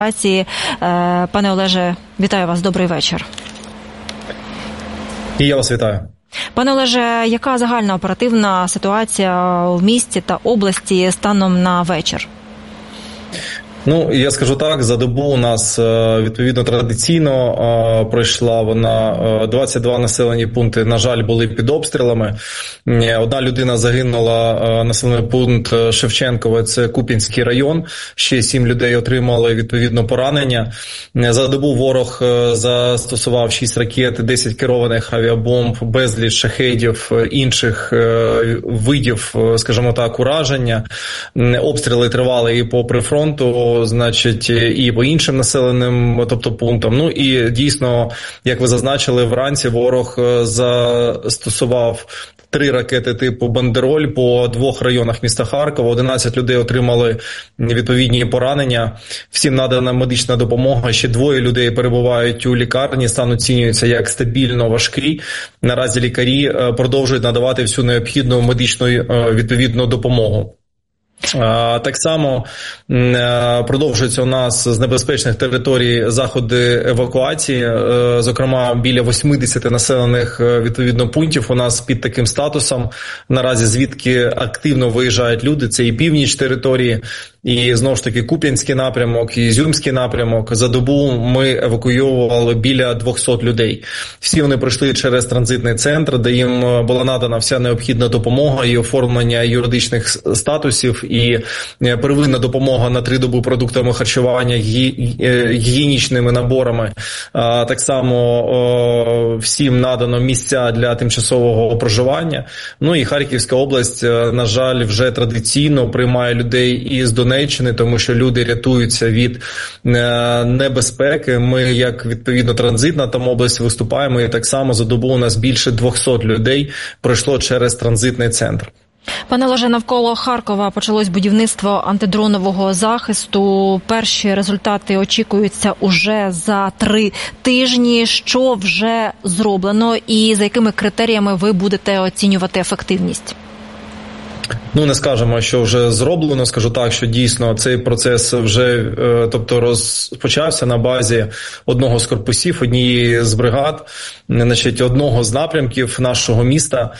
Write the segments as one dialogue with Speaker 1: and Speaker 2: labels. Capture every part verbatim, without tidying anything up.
Speaker 1: Пане Олеже, вітаю вас, добрий вечір.
Speaker 2: І я вас вітаю.
Speaker 1: Пане Олеже, яка загальна оперативна ситуація в місті та області станом на вечір?
Speaker 2: Ну, я скажу так, за добу у нас, відповідно, традиційно пройшла вона, двадцять два населені пункти, на жаль, були під обстрілами. Одна людина загинула, населений пункт Шевченкове, це Куп'янський район, ще сім людей отримали, відповідно, поранення. За добу ворог застосував шість ракет, десять керованих авіабомб, безліч шахедів, інших видів, скажімо так, ураження. Обстріли тривали і по прифронту, значить, і по іншим населеним, тобто, пунктам. Ну і дійсно, як ви зазначили, вранці ворог застосував три ракети типу «Бандероль» по двох районах міста Харкова. одинадцять людей отримали відповідні поранення. Всім надана медична допомога. Ще двоє людей перебувають у лікарні. Стан оцінюється як стабільно важкий. Наразі лікарі продовжують надавати всю необхідну медичну відповідну допомогу. Так само продовжуються у нас з небезпечних територій заходи евакуації, зокрема біля вісімдесят населених відповідно пунктів у нас під таким статусом. Наразі звідки активно виїжджають люди, це і північ території, і знову ж таки Куп'янський напрямок, і Ізюмський напрямок. За добу ми евакуювали біля двісті людей. Всі вони пройшли через транзитний центр, де їм була надана вся необхідна допомога і оформлення юридичних статусів, і первинна допомога на три доби продуктами харчування, гігієнічними наборами. Так само всім надано місця для тимчасового проживання. Ну і Харківська область, на жаль, вже традиційно приймає людей із Донеччини, тому що люди рятуються від небезпеки. Ми, як відповідно транзитна там область, виступаємо, і так само за добу у нас більше двісті людей пройшло через транзитний центр.
Speaker 1: Пане Олеже, навколо Харкова почалось будівництво антидронового захисту. Перші результати очікуються уже за три тижні. Що вже зроблено і за якими критеріями ви будете оцінювати ефективність?
Speaker 2: Ну, не скажемо, що вже зроблено, скажу так, що дійсно цей процес вже, тобто, розпочався на базі одного з корпусів, однієї з бригад, значить, одного з напрямків нашого міста.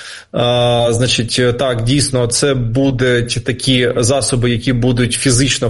Speaker 2: Значить, так, дійсно, це будуть такі засоби, які будуть фізично,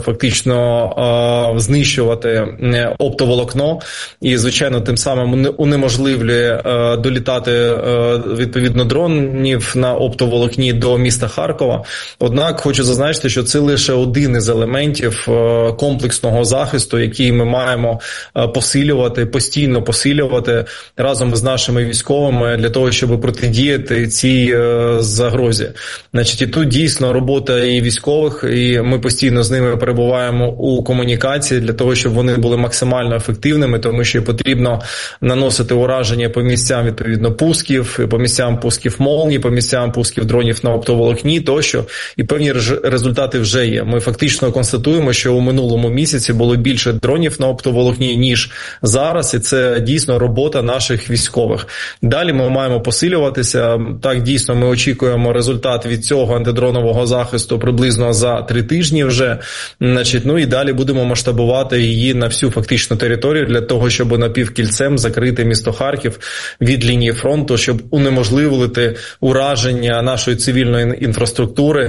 Speaker 2: фактично знищувати оптоволокно і, звичайно, тим самим унеможливлює долітати, відповідно, дронів на оптоволокні до міста Харкова. Однак хочу зазначити, що це лише один із елементів комплексного захисту, який ми маємо посилювати, постійно посилювати разом з нашими військовими для того, щоб протидіяти цій загрозі. Значить, і тут дійсно робота і військових, і ми постійно з ними перебуваємо у комунікації для того, щоб вони були максимально ефективними, тому що потрібно наносити ураження по місцям, відповідно, пусків, по місцям пусків молній, по місцям пусків дронів на оптоволокні, тощо. І певні результати вже є. Ми фактично констатуємо, що у минулому місяці було більше дронів на оптоволокні, ніж зараз, і це дійсно робота наших військових. Далі ми маємо посилюватися. Так, дійсно, ми очікуємо результат від цього антидронового захисту приблизно за три тижні вже. Значить, ну і далі будемо масштабувати її на всю фактичну територію для того, щоб напівкільцем закрити місто Харків від лінії фронту, щоб унеможливити ураження нашої цивільної інфраструктури,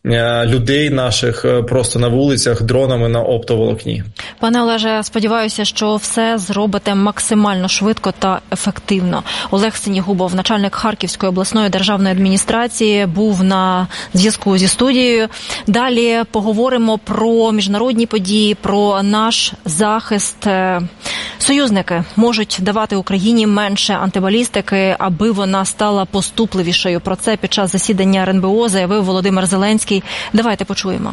Speaker 2: людей наших просто на вулицях дронами на оптоволокні.
Speaker 1: Пане Олеже, сподіваюся, що все зробите максимально швидко та ефективно. Олег Синігубов, начальник Харківської обласної державної адміністрації, був на зв'язку зі студією. Далі поговоримо про міжнародні події, про наш захист. Союзники можуть давати Україні менше антибалістики, аби вона стала поступливішою. Про це під час засідання ер ен бе о заявив Володимир Зеленський. Давайте почуємо.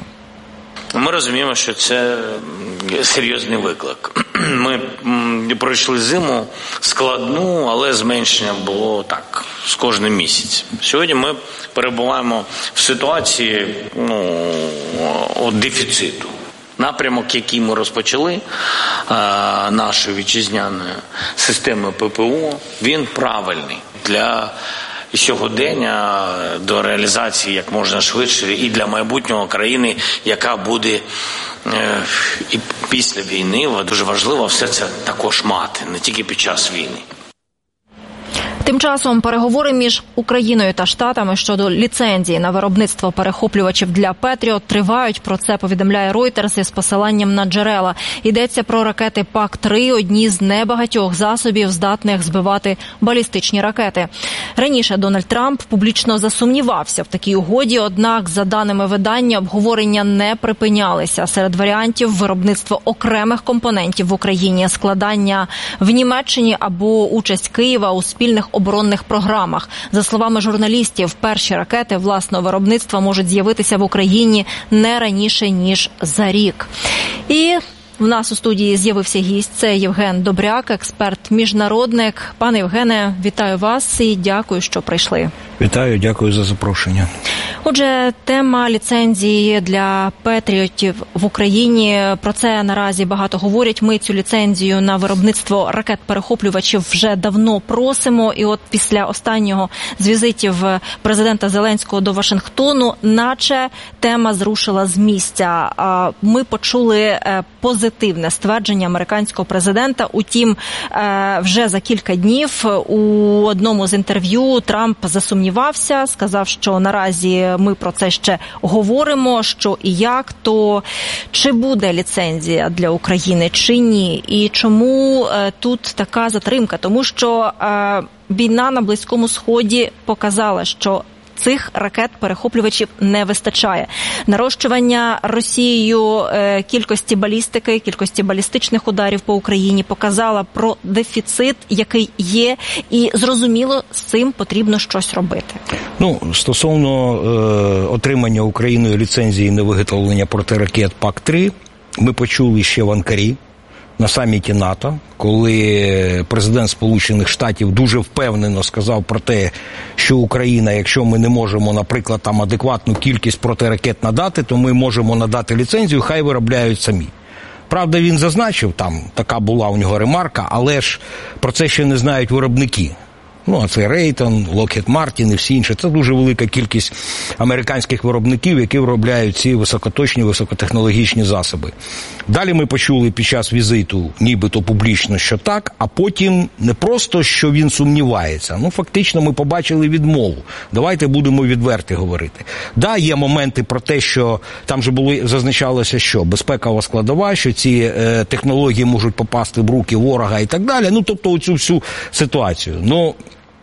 Speaker 3: Ми розуміємо, що це серйозний виклик. Ми пройшли зиму складну, але зменшення було так з кожним місяцем. Сьогодні ми перебуваємо в ситуації ну, дефіциту. Напрямок, який ми розпочали нашої вітчизняної системи пе пе о, він правильний для і сьогодення до реалізації як можна швидше і для майбутнього країни, яка буде і після війни. Дуже важливо все це також мати, не тільки під час війни.
Speaker 1: Тим часом переговори між Україною та Штатами щодо ліцензії на виробництво перехоплювачів для Петріот тривають. Про це повідомляє Reuters із посиланням на джерела. Йдеться про ракети пак три, одні з небагатьох засобів, здатних збивати балістичні ракети. Раніше Дональд Трамп публічно засумнівався в такій угоді, однак, за даними видання, обговорення не припинялися. Серед варіантів – виробництво окремих компонентів в Україні, складання в Німеччині або участь Києва у спільних оборонних програмах. За словами журналістів, перші ракети власного виробництва можуть з'явитися в Україні не раніше, ніж за рік. І в нас у студії з'явився гість. Це Євген Добряк, експерт-міжнародник. Пане Євгене, вітаю вас і дякую, що прийшли.
Speaker 4: Вітаю, дякую за запрошення.
Speaker 1: Отже, тема ліцензії для Петріотів в Україні. Про це наразі багато говорять. Ми цю ліцензію на виробництво ракет-перехоплювачів вже давно просимо. І от після останнього з візитів президента Зеленського до Вашингтону, наче тема зрушила з місця. Ми почули позитивне ствердження американського президента. Утім, вже за кілька днів у одному з інтерв'ю Трамп засумнівався, сказав, що наразі ми про це ще говоримо, що і як, то чи буде ліцензія для України, чи ні? І чому е, тут така затримка? Тому що е, війна на Близькому Сході показала, що цих ракет-перехоплювачів не вистачає. Нарощування Росією е, кількості балістики, кількості балістичних ударів по Україні показала про дефіцит, який є, і зрозуміло, з цим потрібно щось робити.
Speaker 4: Ну, стосовно е, отримання Україною ліцензії на виготовлення протиракет пак три, ми почули ще в Анкарі, на саміті НАТО, коли президент Сполучених Штатів дуже впевнено сказав про те, що Україна, якщо ми не можемо, наприклад, там адекватну кількість протиракет надати, то ми можемо надати ліцензію, хай виробляють самі. Правда, він зазначив, там така була у нього ремарка, але ж про це ще не знають виробники. Ну, а це Рейтон, Локхід Мартін і всі інші. Це дуже велика кількість американських виробників, які виробляють ці високоточні, високотехнологічні засоби. Далі ми почули під час візиту, нібито публічно, що так, а потім не просто, що він сумнівається. Ну, фактично, ми побачили відмову. Давайте будемо відверто говорити. Да, є моменти про те, що там же було, зазначалося, що безпекова складова, що ці е, технології можуть попасти в руки ворога і так далі. Ну, тобто, оцю всю ситуацію. Ну,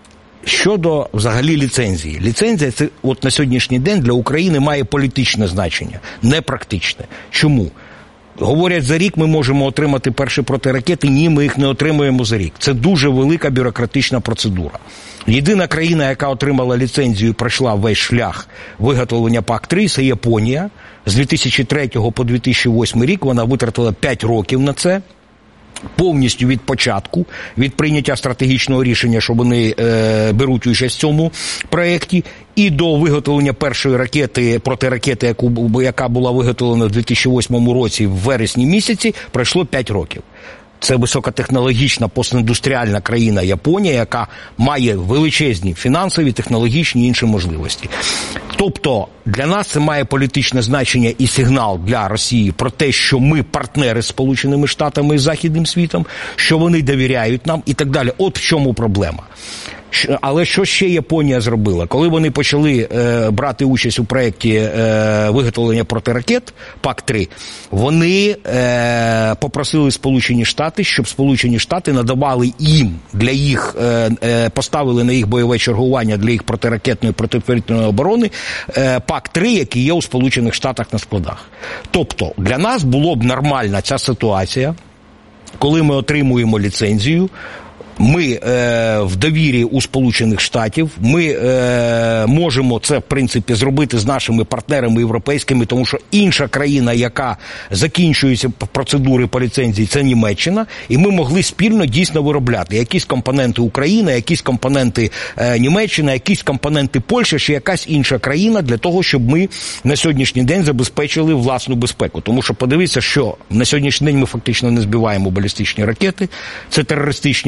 Speaker 4: щодо взагалі ліцензії. Ліцензія це от на сьогоднішній день для України має політичне значення, не практичне. Чому? Говорять, за рік ми можемо отримати перші протиракети. Ні, ми їх не отримуємо за рік. Це дуже велика бюрократична процедура. Єдина країна, яка отримала ліцензію і пройшла весь шлях виготовлення пак три, це Японія. З дві тисячі третього по дві тисячі восьмий рік вона витратила п'ять років на це. Повністю від початку, від прийняття стратегічного рішення, що вони е, беруть участь в цьому проєкті, і до виготовлення першої ракети, протиракети, яку, яка була виготовлена в дві тисячі восьмому році в вересні місяці, пройшло п'ять років. Це високотехнологічна постіндустріальна країна Японія, яка має величезні фінансові, технологічні і інші можливості. Тобто для нас це має політичне значення і сигнал для Росії про те, що ми партнери з Сполученими Штатами і Західним світом, що вони довіряють нам і так далі. От в чому проблема. Але що ще Японія зробила? Коли вони почали е, брати участь у проєкті е, виготовлення протиракет пак три, вони е, попросили Сполучені Штати, щоб Сполучені Штати надавали їм, для їх, е, е, поставили на їх бойове чергування для їх протиракетної протиповітряної оборони е, пак три, які є у Сполучених Штатах на складах. Тобто для нас було б нормальна ця ситуація, коли ми отримуємо ліцензію, ми е, в довірі у Сполучених Штатів, ми е, можемо це, в принципі, зробити з нашими партнерами європейськими, тому що інша країна, яка закінчується процедури по ліцензії, це Німеччина, і ми могли спільно дійсно виробляти якісь компоненти України, якісь компоненти е, Німеччини, якісь компоненти Польщі, чи якась інша країна, для того, щоб ми на сьогоднішній день забезпечили власну безпеку. Тому що подивіться, що на сьогоднішній день ми фактично не збиваємо балістичні ракети, це терористичні атаки,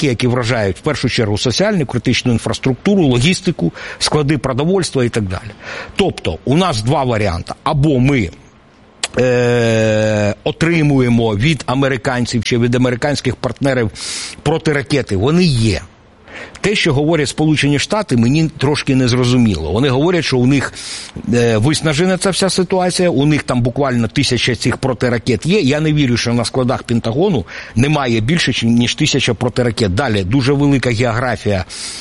Speaker 4: атаки, які вражають в першу чергу соціальну, критичну інфраструктуру, логістику, склади продовольства і так далі. Тобто, у нас два варіанти. Або ми Е, отримуємо від американців чи від американських партнерів протиракети, вони є. Те, що говорять Сполучені Штати, мені трошки не зрозуміло. Вони говорять, що у них е, виснажена ця вся ситуація, у них там буквально тисяча цих протиракет є. Я не вірю, що на складах Пентагону немає більше, ніж тисяча протиракет. Далі, дуже велика географія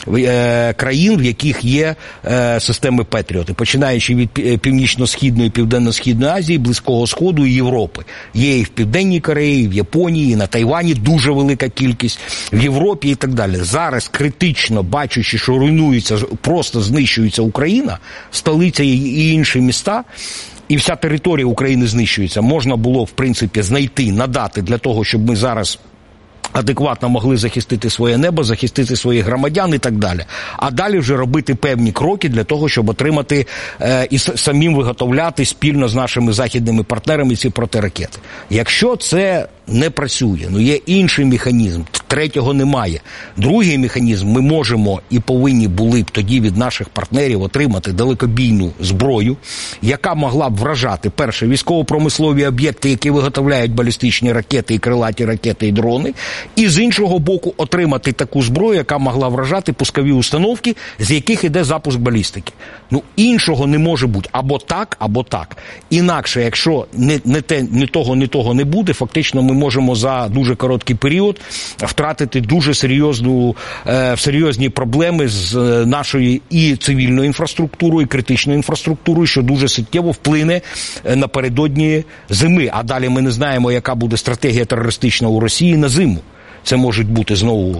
Speaker 4: е, країн, в яких є е, системи Петріот. Починаючи від Північно-Східної, Південно-Східної Азії, Близького Сходу і Європи. Є і в Південній Кореї, в Японії, і на Тайвані дуже велика кількість, в Європі і так далі. Зараз критично, бачачи, що руйнується, просто знищується Україна, столиця і інші міста, і вся територія України знищується, можна було, в принципі, знайти, надати для того, щоб ми зараз адекватно могли захистити своє небо, захистити своїх громадян і так далі. А далі вже робити певні кроки для того, щоб отримати е, і самим виготовляти спільно з нашими західними партнерами ці протиракети. Якщо це не працює, ну є інший механізм, третього немає. Другий механізм, ми можемо і повинні були б тоді від наших партнерів отримати далекобійну зброю, яка могла б вражати, перше, військово-промислові об'єкти, які виготовляють балістичні ракети і крилаті ракети і дрони, і з іншого боку отримати таку зброю, яка могла вражати пускові установки, з яких іде запуск балістики. Ну, іншого не може бути. Або так, або так. Інакше, якщо не, не, те, не того, не того не буде, фактично ми можемо за дуже короткий період втратити дуже серйозну, е, серйозні проблеми з е, нашою і цивільною інфраструктурою, і критичною інфраструктурою, що дуже суттєво вплине напередодні зими. А далі ми не знаємо, яка буде стратегія терористична у Росії на зиму. Це може бути знову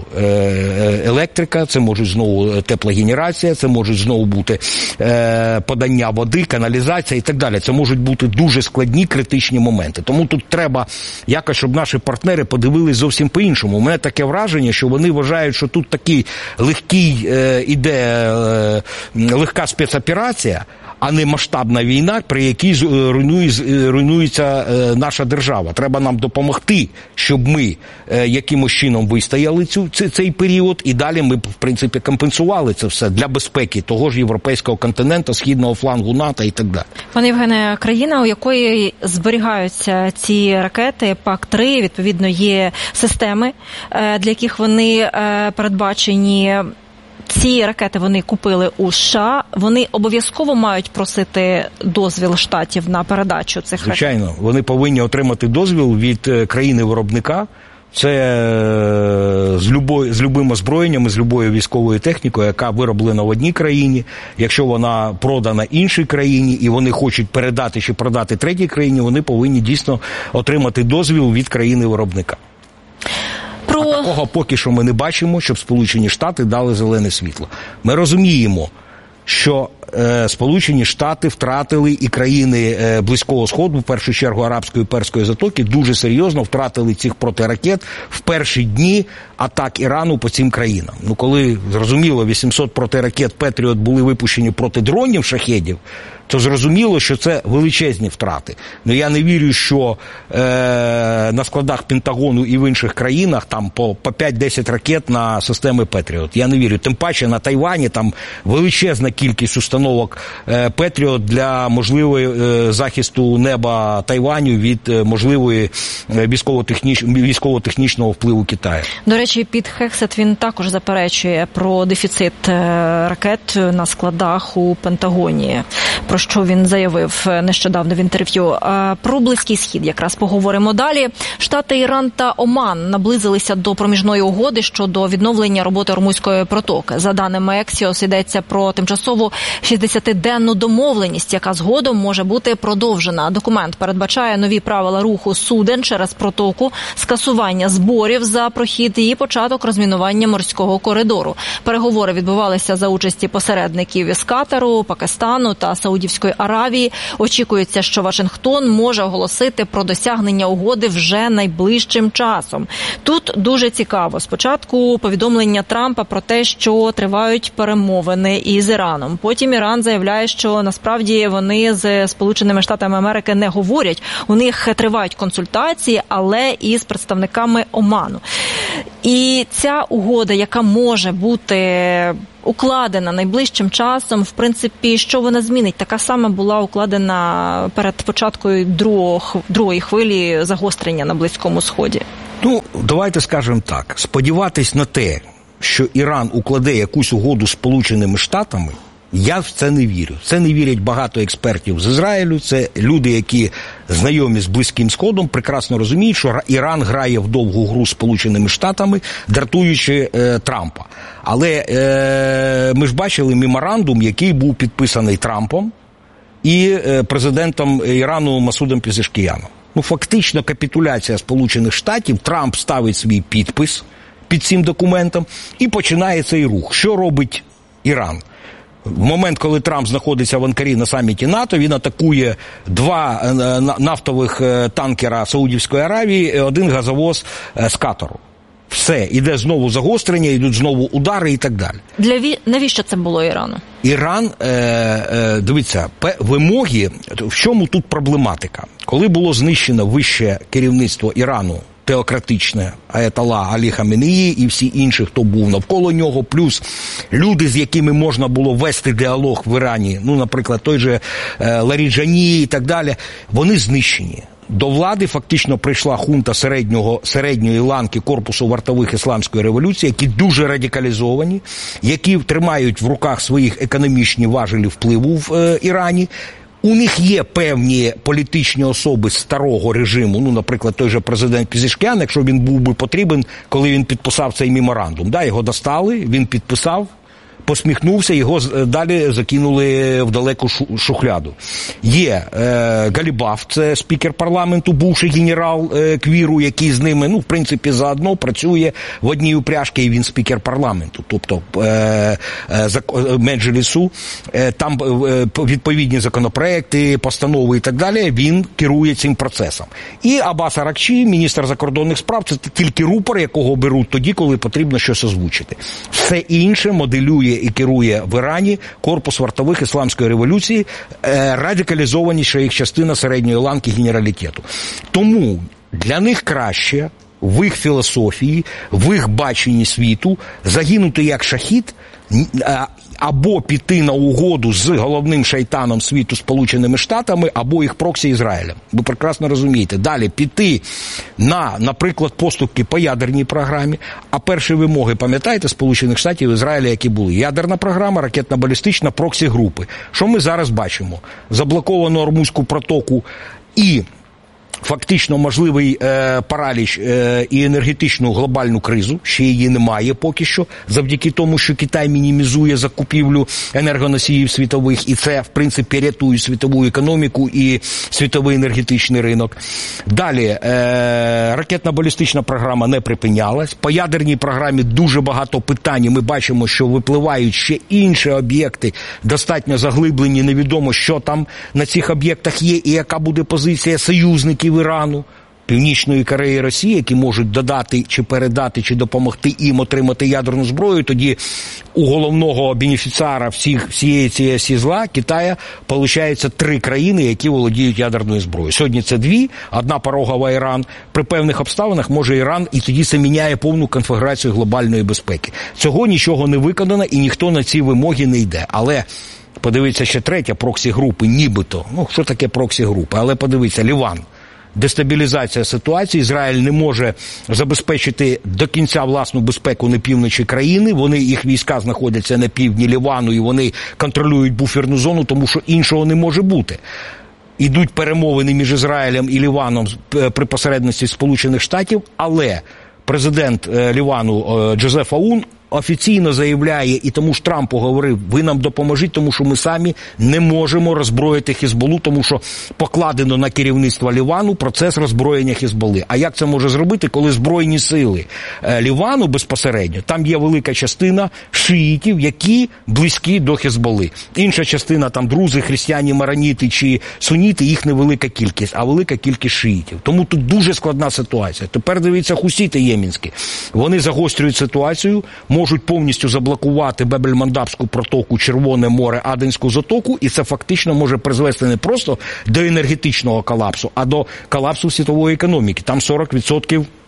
Speaker 4: електрика, це може знову теплогенерація, це може знову бути подання води, каналізація і так далі. Це можуть бути дуже складні критичні моменти. Тому тут треба якось, щоб наші партнери подивились зовсім по-іншому. У мене таке враження, що вони вважають, що тут такий легкий іде легка спецоперація, а не масштабна війна, при якій руйнує, руйнується наша держава. Треба нам допомогти, щоб ми якимось чином вистояли цю, цей період, і далі ми, в принципі, компенсували це все для безпеки того ж європейського континенту, східного флангу НАТО і так далі.
Speaker 1: Пане Євгене, країна, у якої зберігаються ці ракети пак три, відповідно, є системи, для яких вони передбачені. Ці ракети вони купили у США, вони обов'язково мають просити дозвіл Штатів на передачу цих ракет?
Speaker 4: Звичайно, вони повинні отримати дозвіл від країни-виробника. Це з, любой, з любим озброєнням, з любою військовою технікою, яка вироблена в одній країні. Якщо вона продана іншій країні і вони хочуть передати чи продати третій країні, вони повинні дійсно отримати дозвіл від країни-виробника. Про... А такого поки що ми не бачимо, щоб Сполучені Штати дали зелене світло. Ми розуміємо, що е, Сполучені Штати втратили і країни е, Близького Сходу, в першу чергу Арабської і Перської затоки, дуже серйозно втратили цих протиракет в перші дні атак Ірану по цим країнам. Ну, коли, зрозуміло, вісімсот протиракет Петріот були випущені проти дронів шахедів, то зрозуміло, що це величезні втрати. Ну, я не вірю, що е, на складах Пентагону і в інших країнах там по, по п'ять-десять ракет на системи Петріот. Я не вірю. Тим паче на Тайвані там величезна кількість установок е, Петріот для можливої е, захисту неба Тайваню від е, можливої е, військово-техніч... військово-технічного впливу Китаю.
Speaker 1: До речі, Піт Хексет, він також заперечує про дефіцит ракет на складах у Пентагоні, про що він заявив нещодавно в інтерв'ю. Про Близький Схід якраз поговоримо далі. Штати Іран та Оман наблизилися до проміжної угоди щодо відновлення роботи Ормузької протоки. За даними Ексіос, йдеться про тимчасову шістдесятиденну домовленість, яка згодом може бути продовжена. Документ передбачає нові правила руху суден через протоку, скасування зборів за прохід і початок розмінування морського коридору. Переговори відбувалися за участі посередників із Катару, Пакистану та Саудівської Аравії. Очікується, що Вашингтон може оголосити про досягнення угоди вже найближчим часом. Тут дуже цікаво. Спочатку повідомлення Трампа про те, що тривають перемовини із Іраном. Потім Іран заявляє, що насправді вони з Сполученими Штатами Америки не говорять. У них тривають консультації, але із представниками Оману. І ця угода, яка може бути укладена найближчим часом, в принципі, що вона змінить? Така сама була укладена перед початкою другого, другої хвилі загострення на Близькому Сході.
Speaker 4: Ну, давайте скажемо так. Сподіватись на те, що Іран укладе якусь угоду з Сполученими Штатами, я в це не вірю. Це не вірять багато експертів з Ізраїлю, це люди, які знайомі з Близьким Сходом, прекрасно розуміють, що Іран грає в довгу гру з Сполученими Штатами, дратуючи е, Трампа. Але е, ми ж бачили меморандум, який був підписаний Трампом і е, президентом Ірану Масудом Пезешкіяном. Ну, фактично, капітуляція Сполучених Штатів, Трамп ставить свій підпис під цим документом і починає цей рух. Що робить Іран? В момент, коли Трамп знаходиться в Анкарі на саміті НАТО, він атакує два нафтових танкера Саудівської Аравії, один газовоз з Катару. Все, іде знову загострення, йдуть знову удари і так далі.
Speaker 1: Для ві... Навіщо це було Ірану?
Speaker 4: Іран, е, е, дивіться, вимоги, в чому тут проблематика? Коли було знищено вище керівництво Ірану, теократичне, аятолла Алі Хаменеї і всі інші, хто був навколо нього, плюс люди, з якими можна було вести діалог в Ірані, ну, наприклад, той же е, Ларіджані і так далі, вони знищені. До влади фактично прийшла хунта середнього, середньої ланки корпусу вартових ісламської революції, які дуже радикалізовані, які тримають в руках своїх економічні важелі впливу в е, Ірані. У них є певні політичні особи старого режиму, ну, наприклад, той же президент Пезешкіян, якщо він був би потрібен, коли він підписав цей меморандум. Да, його достали, він підписав, посміхнувся, його далі закинули в далеку шухляду. Є е, Галібаф, це спікер парламенту, бувший генерал е, Квіру, який з ними, ну, в принципі, заодно працює в одній упряжці, і він спікер парламенту, тобто е, е, Меджлісу, е, там е, відповідні законопроекти, постанови і так далі, він керує цим процесом. І Аббас Аракчі, міністр закордонних справ, це тільки рупор, якого беруть тоді, коли потрібно щось озвучити. Все інше моделює і керує в Ірані корпус вартових ісламської революції, е, радикалізованіша їх частина середньої ланки генералітету. Тому для них краще в їх філософії, в їх баченні світу загинути як шахід, або піти на угоду з головним шайтаном світу Сполученими Штатами, або їх проксі Ізраїлем. Ви прекрасно розумієте. Далі піти на, наприклад, поступки по ядерній програмі, а перші вимоги, пам'ятаєте, Сполучених Штатів і Ізраїля, які були? Ядерна програма, ракетно-балістична, проксі групи. Що ми зараз бачимо? Заблоковану Ормузьку протоку і фактично можливий е, параліч е, і енергетичну глобальну кризу, ще її немає поки що, завдяки тому, що Китай мінімізує закупівлю енергоносіїв світових, і це, в принципі, рятує світову економіку і світовий енергетичний ринок. Далі, е, ракетно-балістична програма не припинялась, по ядерній програмі дуже багато питань, ми бачимо, що випливають ще інші об'єкти, достатньо заглиблені, невідомо, що там на цих об'єктах є, і яка буде позиція союзників Ірану, Північної Кореї, Росії, які можуть додати, чи передати, чи допомогти їм отримати ядерну зброю, тоді у головного бенефіціара всіх, всієї цієї сі зла, Китая, виходить три країни, які володіють ядерною зброєю. Сьогодні це дві, одна порогова Іран. При певних обставинах може Іран, і тоді це міняє повну конфігурацію глобальної безпеки. Цього нічого не виконано, і ніхто на ці вимоги не йде. Але подивіться ще третя проксі-групи, нібито. Ну, що таке проксі-групи? Але подивіться, Ліван. Дестабілізація ситуації. Ізраїль не може забезпечити до кінця власну безпеку на півночі країни. Вони, їх війська знаходяться на півдні Лівану, і вони контролюють буферну зону, тому що іншого не може бути. Ідуть перемовини між Ізраїлем і Ліваном при посередництві Сполучених Штатів, але президент Лівану Джозеф Аун офіційно заявляє, і тому ж Трампу говорив, ви нам допоможіть, тому що ми самі не можемо роззброїти Хізболу, тому що покладено на керівництво Лівану процес роззброєння Хізболи. А як це може зробити, коли збройні сили Лівану безпосередньо, там є велика частина шиїтів, які близькі до Хізболи. Інша частина, там друзи, християни, мароніти чи суніти, їх невелика кількість, а велика кількість шиїтів. Тому тут дуже складна ситуація. Тепер дивіться, хусіти єменські. Вони загострюють ситуацію, можуть повністю заблокувати Бебель-Мандабську протоку, Червоне море, Аденську затоку, і це фактично може призвести не просто до енергетичного колапсу, а до колапсу світової економіки. Там сорок відсотків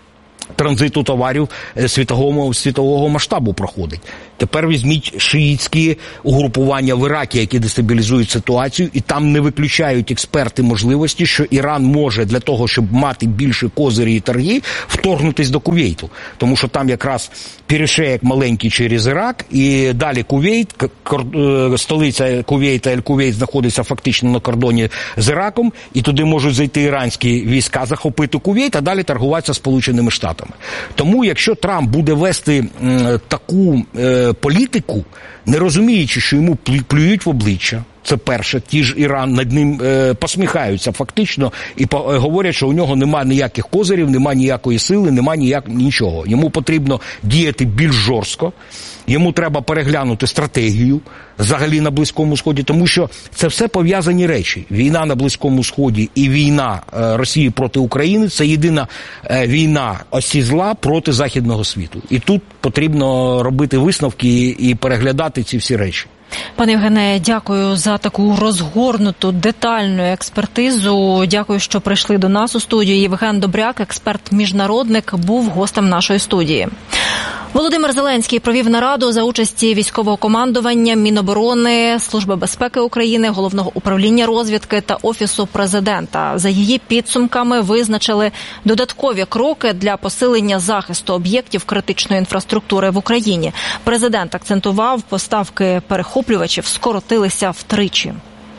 Speaker 4: транзиту товарів світового, світового масштабу проходить. Тепер візьміть шиїтські угрупування в Іракі, які дестабілізують ситуацію, і там не виключають експерти можливості, що Іран може для того, щоб мати більше козирі і торги, вторгнутись до Кувейту. Тому що там якраз перешеєк маленький через Ірак, і далі Кувейт, столиця Кувейта, Ель-Кувейт, знаходиться фактично на кордоні з Іраком, і туди можуть зайти іранські війська, захопити Кувейт, а далі торгуватися з Сполученими Штатами. Тому, якщо Трамп буде вести м, таку е, політику, не розуміючи, що йому плюють в обличчя, це перше, ті ж Іран над ним е, посміхаються фактично і по, е, говорять, що у нього немає ніяких козирів, немає ніякої сили, немає ніяк, нічого. Йому потрібно діяти більш жорстко, йому треба переглянути стратегію взагалі на Близькому Сході, тому що це все пов'язані речі. Війна на Близькому Сході і війна е, Росії проти України – це єдина е, війна осі зла проти Західного світу. І тут потрібно робити висновки і, і переглядати ці всі речі.
Speaker 1: Пане Євгене, дякую за таку розгорнуту, детальну експертизу. Дякую, що прийшли до нас у студію. Євген Добряк, експерт-міжнародник, був гостем нашої студії. Володимир Зеленський провів нараду за участі військового командування, Міноборони, Служби безпеки України, Головного управління розвідки та Офісу президента. За її підсумками визначили додаткові кроки для посилення захисту об'єктів критичної інфраструктури в Україні. Президент акцентував, поставки перехоплювачів скоротилися втричі.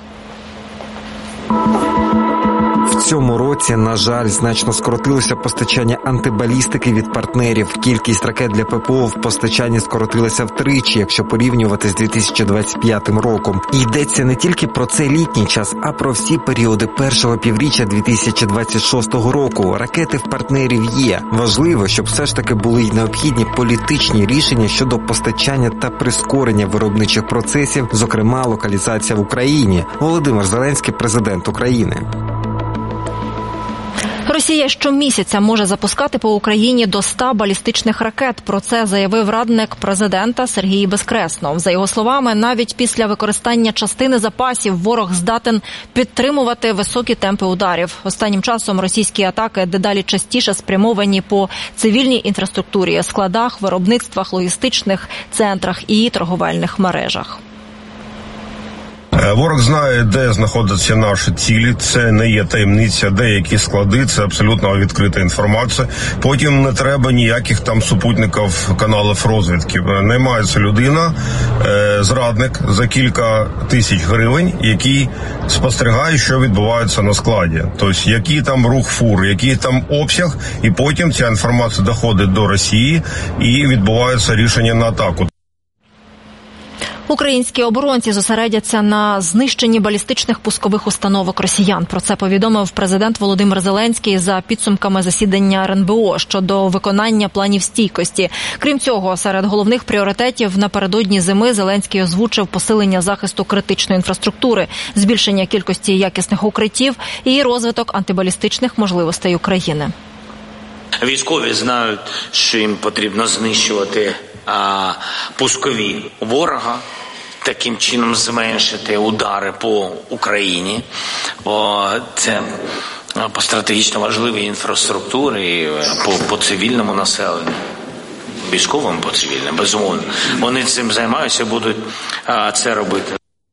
Speaker 5: В цьому році, на жаль, значно скоротилося постачання антибалістики від партнерів. Кількість ракет для ППО в постачанні скоротилася втричі, якщо порівнювати з дві тисячі двадцять п'ятим роком. І йдеться не тільки про цей літній час, а про всі періоди першого півріччя дві тисячі двадцять шостого року. Ракети в партнерів є. Важливо, щоб все ж таки були й необхідні політичні рішення щодо постачання та прискорення виробничих процесів, зокрема локалізація в Україні. Володимир Зеленський, президент України.
Speaker 1: Росія щомісяця може запускати по Україні до ста балістичних ракет. Про це заявив радник президента Сергій Безкреснов. За його словами, навіть після використання частини запасів ворог здатен підтримувати високі темпи ударів. Останнім часом російські атаки дедалі частіше спрямовані по цивільній інфраструктурі, складах, виробництвах, логістичних центрах і торговельних мережах.
Speaker 6: Ворог знає, де знаходяться наші цілі, це не є таємниця, деякі склади, це абсолютно відкрита інформація. Потім не треба ніяких там супутників, каналів розвідки. Наймається людина, зрадник за кілька тисяч гривень, який спостерігає, що відбувається на складі. Тобто, який там рух фур, який там обсяг, і потім ця інформація доходить до Росії і відбувається рішення на атаку.
Speaker 1: Українські оборонці зосередяться на знищенні балістичних пускових установок росіян. Про це повідомив президент Володимир Зеленський за підсумками засідання ер ен бе о щодо виконання планів стійкості. Крім цього, серед головних пріоритетів напередодні зими Зеленський озвучив посилення захисту критичної інфраструктури, збільшення кількості якісних укриттів і розвиток антибалістичних можливостей України.
Speaker 3: Військові знають, що їм потрібно знищувати а, пускові ворога, таким чином зменшити удари по Україні. О, це по стратегічно важливій інфраструктурі, по, по цивільному населенню. Військовим по цивільним, безумовно. Вони цим займаються, будуть а, це робити.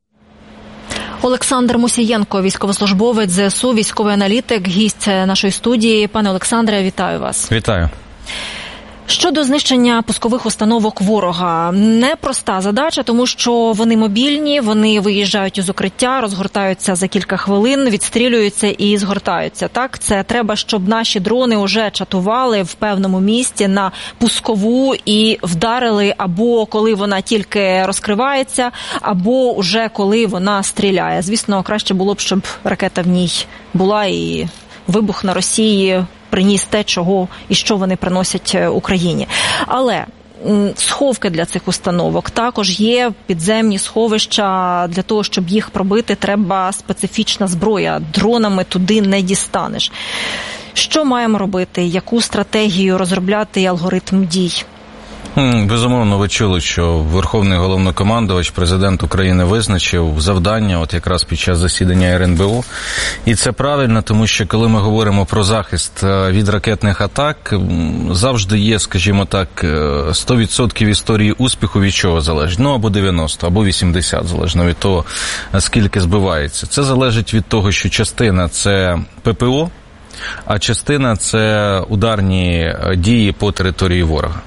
Speaker 1: Олександр Мусієнко, військовослужбовець зе ес у, військовий аналітик, гість нашої студії. Пане Олександре, вітаю вас.
Speaker 7: Вітаю.
Speaker 1: Щодо знищення пускових установок ворога, непроста задача, тому що вони мобільні, вони виїжджають із укриття, розгортаються за кілька хвилин, відстрілюються і згортаються. Так, це треба, щоб наші дрони вже чатували в певному місці на пускову і вдарили або коли вона тільки розкривається, або вже коли вона стріляє. Звісно, краще було б, щоб ракета в ній була і вибух на Росії приніс те, чого і що вони приносять Україні. Але сховки для цих установок також є, підземні сховища. Для того, щоб їх пробити, треба специфічна зброя. Дронами туди не дістанеш. Що маємо робити? Яку стратегію розробляти і алгоритм дій?
Speaker 7: Безумовно, ви чули, що Верховний Головнокомандувач, президент України визначив завдання от якраз під час засідання ер ен бе о. І це правильно, тому що коли ми говоримо про захист від ракетних атак, завжди є, скажімо так, сто відсотків історії успіху від чого залежить? Ну, або дев'яносто, або вісімдесят, залежно від того, скільки збивається. Це залежить від того, що частина – це пе пе о, а частина – це ударні дії по території ворога.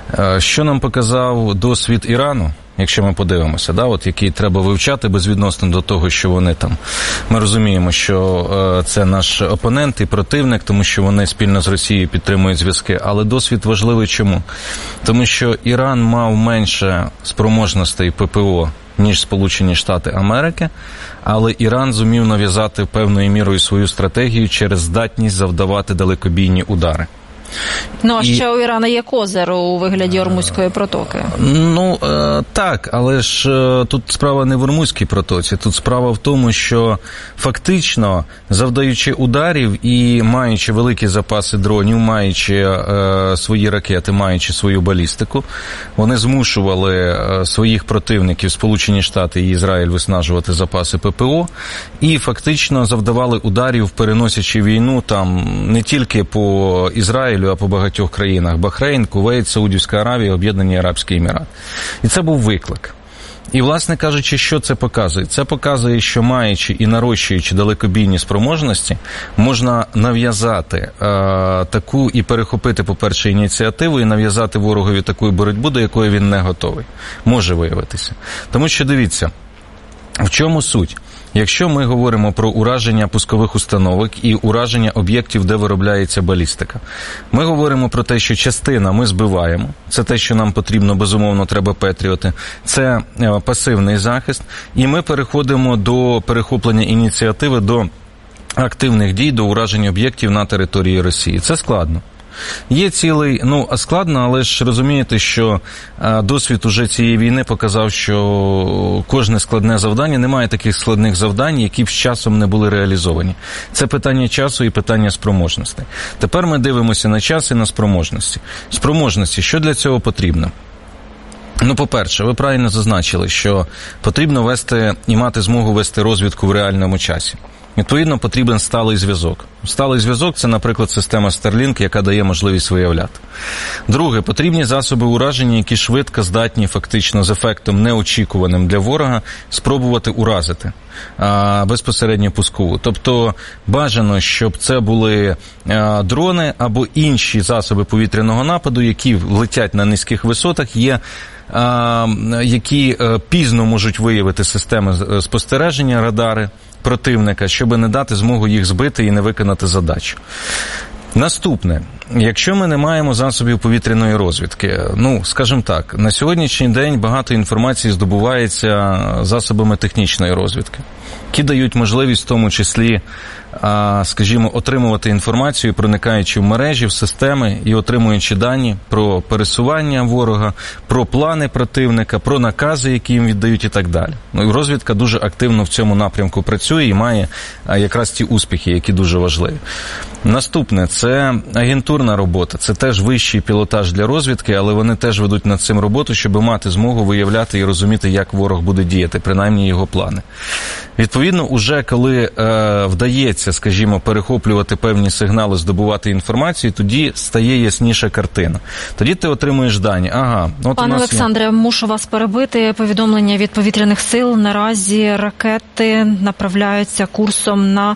Speaker 7: Що нам показав досвід Ірану, якщо ми подивимося, да, от який треба вивчати безвідносно до того, що вони там, ми розуміємо, що це наш опонент і противник, тому що вони спільно з Росією підтримують зв'язки, але досвід важливий чому? Тому що Іран мав менше спроможностей пе пе о, ніж Сполучені Штати Америки, але Іран зумів нав'язати певною мірою свою стратегію через здатність завдавати далекобійні удари.
Speaker 1: Ну, а і... ще у Ірана є козир у вигляді Ормузької протоки.
Speaker 7: Ну, е, так, але ж е, тут справа не в Ормузькій протоці, тут справа в тому, що фактично, завдаючи ударів і маючи великі запаси дронів, маючи е, свої ракети, маючи свою балістику, вони змушували е, своїх противників, Сполучені Штати і Ізраїль, виснажувати запаси пе пе о, і фактично завдавали ударів, переносячи війну там не тільки по Ізраїлю, а по багатьох країнах: Бахрейн, Кувейт, Саудівська Аравія, Об'єднані Арабські Емірати. І це був виклик. І, власне кажучи, що це показує? Це показує, що маючи і нарощуючи далекобійні спроможності, можна нав'язати е, таку і перехопити, по-перше, ініціативу, і нав'язати ворогові таку боротьбу, до якої він не готовий. Може виявитися. Тому що, дивіться, в чому суть? Якщо ми говоримо про ураження пускових установок і ураження об'єктів, де виробляється балістика, ми говоримо про те, що частина ми збиваємо, це те, що нам потрібно, безумовно, треба Петріоти, це пасивний захист, і ми переходимо до перехоплення ініціативи, до активних дій, до ураження об'єктів на території Росії. Це складно. Є цілий, ну, складно, але ж розумієте, що а, досвід уже цієї війни показав, що кожне складне завдання, немає таких складних завдань, які б з часом не були реалізовані. Це питання часу і питання спроможності. Тепер ми дивимося на час і на спроможності. Спроможності, що для цього потрібно? Ну, по-перше, ви правильно зазначили, що потрібно вести і мати змогу вести розвідку в реальному часі. Відповідно, потрібен сталий зв'язок. Сталий зв'язок – це, наприклад, система Starlink, яка дає можливість виявляти. Друге, потрібні засоби ураження, які швидко здатні, фактично, з ефектом неочікуваним для ворога, спробувати уразити а, безпосередньо пускову. Тобто, бажано, щоб це були а, дрони або інші засоби повітряного нападу, які летять на низьких висотах, є а, які а, пізно можуть виявити системи спостереження, радари противника, щоб не дати змогу їх збити і не виконати задачу. Наступне. Якщо ми не маємо засобів повітряної розвідки, ну, скажімо так, на сьогоднішній день багато інформації здобувається засобами технічної розвідки, які дають можливість в тому числі, скажімо, отримувати інформацію, проникаючи в мережі, в системи і отримуючи дані про пересування ворога, про плани противника, про накази, які їм віддають і так далі. Ну, і розвідка дуже активно в цьому напрямку працює і має якраз ті успіхи, які дуже важливі. Наступне – це агентурна робота. Це теж вищий пілотаж для розвідки, але вони теж ведуть над цим роботу, щоб мати змогу виявляти і розуміти, як ворог буде діяти, принаймні його плани. Відповідно, уже коли е, вдається, скажімо, перехоплювати певні сигнали, здобувати інформацію, тоді стає ясніша картина. Тоді ти отримуєш дані. Ага, от
Speaker 1: Пане
Speaker 7: у нас
Speaker 1: Олександре, є... мушу вас перебити. Повідомлення від повітряних сил. Наразі ракети направляються курсом на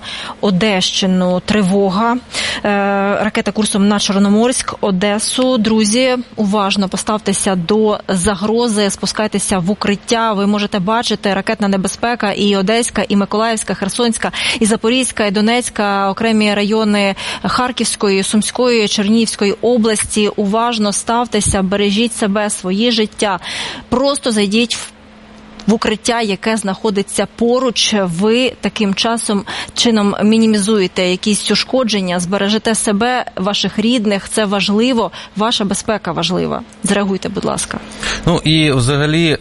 Speaker 1: Одещину. Тривога. Е, ракета курсом на Чорноморськ, Одесу. Друзі, уважно поставтеся до загрози, спускайтеся в укриття. Ви можете бачити, ракетна небезпека і Одеська, і Миколаївська, Херсонська, і Запорізька, і Донецька, окремі райони Харківської, Сумської, Чернігівської області. Уважно ставтеся, бережіть себе, своє життя. Просто зайдіть в в укриття, яке знаходиться поруч, ви таким часом чином мінімізуєте якісь ушкодження, збережете себе, ваших рідних, це важливо, ваша безпека важлива. Зреагуйте, будь ласка.
Speaker 7: Ну і взагалі,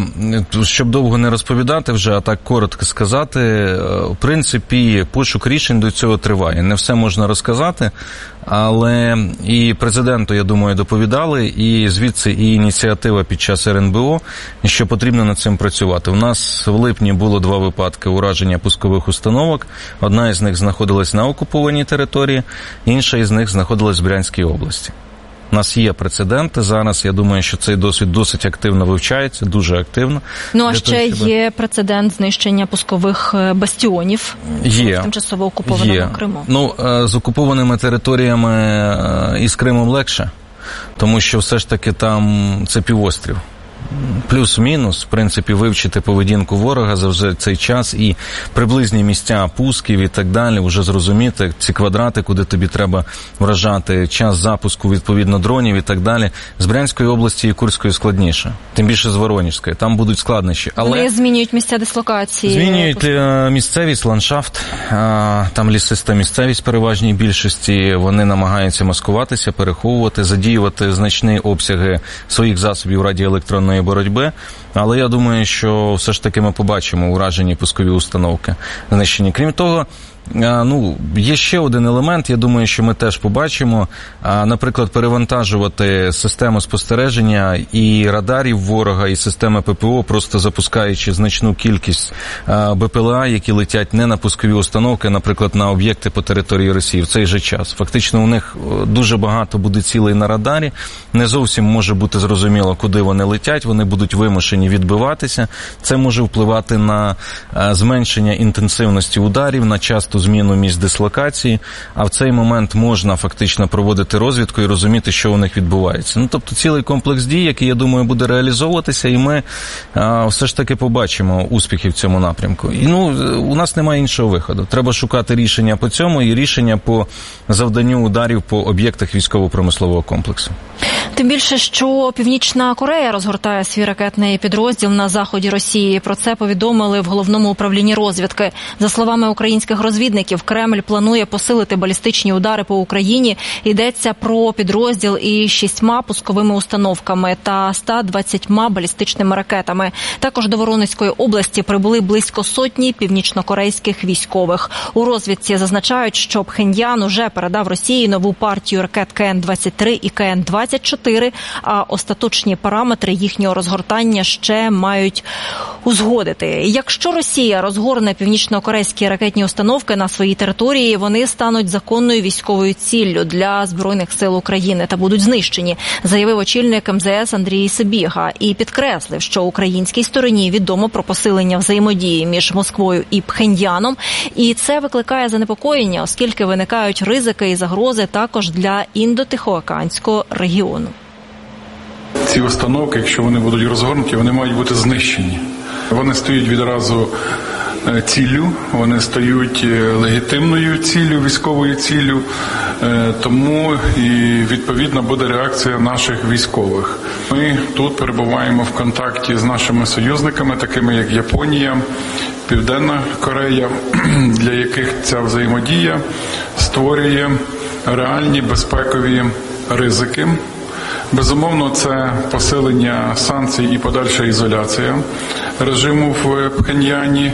Speaker 7: щоб довго не розповідати вже, а так коротко сказати, в принципі, пошук рішень до цього триває. Не все можна розказати, Але і президенту, я думаю, доповідали, і звідси і ініціатива під час ер ен бе о, що потрібно над цим працювати. У нас в липні було два випадки ураження пускових установок. Одна із них знаходилась на окупованій території, інша із них знаходилась в Брянській області. У нас є прецеденти зараз, я думаю, що цей досвід досить активно вивчається, дуже активно.
Speaker 1: Ну, а ще того, щоб... є прецедент знищення пускових бастіонів
Speaker 7: є.
Speaker 1: в тимчасово окупованому
Speaker 7: є.
Speaker 1: Криму.
Speaker 7: Ну, з окупованими територіями із Кримом легше, тому що все ж таки там це півострів. Плюс-мінус, в принципі, вивчити поведінку ворога за вже цей час і приблизні місця пусків і так далі, вже зрозуміти ці квадрати, куди тобі треба вражати, час запуску, відповідно, дронів і так далі. З Брянської області і Курської складніше, тим більше з Воронежської, там будуть складнощі. Але
Speaker 1: вони змінюють місця дислокації.
Speaker 7: Змінюють місцевість, ландшафт, там лісиста місцевість переважній більшості, вони намагаються маскуватися, переховувати, задіювати значні обсяги своїх засобів радіоелектронної боротьби, але я думаю, що все ж таки ми побачимо уражені пускові установки знищені. Крім того, ну, є ще один елемент, я думаю, що ми теж побачимо, наприклад, перевантажувати систему спостереження і радарів ворога, і системи пе пе о, просто запускаючи значну кількість бе пе ел а, які летять не на пускові установки, наприклад, на об'єкти по території Росії в цей же час. Фактично у них дуже багато буде цілей на радарі, не зовсім може бути зрозуміло, куди вони летять, вони будуть вимушені відбиватися. Це може впливати на зменшення інтенсивності ударів, на час зміну місць дислокації, а в цей момент можна фактично проводити розвідку і розуміти, що у них відбувається. Ну, тобто цілий комплекс дій, який, я думаю, буде реалізовуватися, і ми а, все ж таки побачимо успіхи в цьому напрямку. І, ну, у нас немає іншого виходу. Треба шукати рішення по цьому і рішення по завданню ударів по об'єктах військово-промислового комплексу.
Speaker 1: Тим більше, що Північна Корея розгортає свій ракетний підрозділ на заході Росії. Про це повідомили в Головному управлінні розвідки. За словами українських розвідників, Кремль планує посилити балістичні удари по Україні. Йдеться про підрозділ із шістьма пусковими установками та ста двадцятьма балістичними ракетами. Також до Воронезької області прибули близько сотні північнокорейських військових. У розвідці зазначають, що Пхеньян уже передав Росії нову партію ракет ка ен двадцять три і ка ен двадцять чотири, а остаточні параметри їхнього розгортання ще мають узгодити. Якщо Росія розгорне північнокорейські ракетні установки на своїй території, вони стануть законною військовою ціллю для Збройних сил України та будуть знищені, заявив очільник ем зе ес Андрій Сибіга і підкреслив, що українській стороні відомо про посилення взаємодії між Москвою і Пхеньяном, і це викликає занепокоєння, оскільки виникають ризики і загрози також для індотихоокеанського регіону.
Speaker 8: Ці установки, якщо вони будуть розгорнуті, вони мають бути знищені. Вони стають відразу ціллю, вони стають легітимною ціллю, військовою ціллю, тому і відповідно буде реакція наших військових. Ми тут перебуваємо в контакті з нашими союзниками, такими як Японія, Південна Корея, для яких ця взаємодія створює реальні безпекові ризики. Безумовно, це посилення санкцій і подальша ізоляція режиму в Пхеньяні.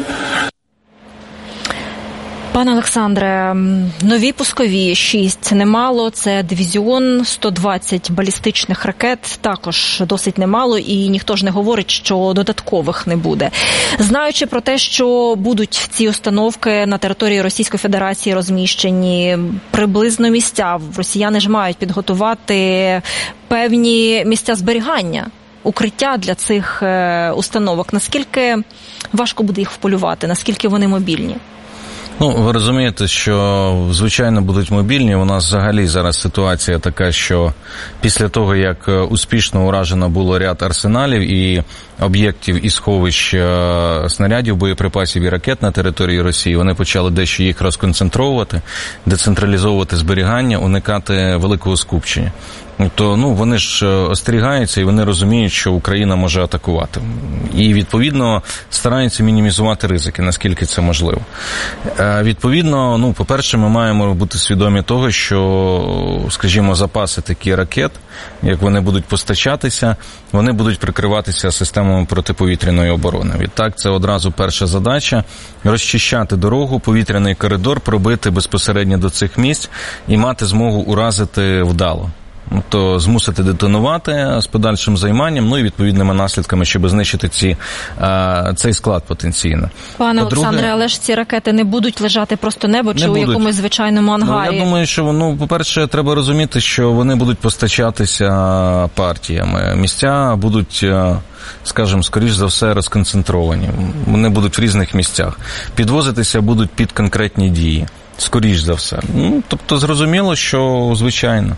Speaker 1: Пане Олександре, нові пускові шість немало, це дивізіон, сто двадцять балістичних ракет, також досить немало, і ніхто ж не говорить, що додаткових не буде. Знаючи про те, що будуть ці установки на території Російської Федерації розміщені, приблизно місця, росіяни ж мають підготувати певні місця зберігання, укриття для цих установок. Наскільки важко буде їх вполювати, наскільки вони мобільні?
Speaker 7: Ну, ви розумієте, що, звичайно, будуть мобільні. У нас взагалі зараз ситуація така, що після того, як успішно уражено було ряд арсеналів і об'єктів і сховищ снарядів, боєприпасів і ракет на території Росії, вони почали дещо їх розконцентровувати, децентралізовувати зберігання, уникати великого скупчення. То ну, вони ж остерігаються і вони розуміють, що Україна може атакувати. І, відповідно, стараються мінімізувати ризики, наскільки це можливо. Відповідно, ну, по-перше, ми маємо бути свідомі того, що, скажімо, запаси такі ракет, як вони будуть постачатися, вони будуть прикриватися системами протиповітряної оборони. Відтак, це одразу перша задача – розчищати дорогу, повітряний коридор, пробити безпосередньо до цих місць і мати змогу уразити вдало. То змусити детонувати з подальшим займанням, ну і відповідними наслідками, щоб знищити ці, а, цей склад потенційно.
Speaker 1: Пане Олександре, але ж ці ракети не будуть лежати просто небо чи у будуть. якомусь звичайному ангарі?
Speaker 7: Ну, я думаю, що, ну, по-перше, треба розуміти, що вони будуть постачатися партіями. Місця будуть, скажімо, скоріш за все, розконцентровані. Вони будуть в різних місцях. Підвозитися будуть під конкретні дії. Скоріш за все. Ну, тобто, зрозуміло, що, звичайно,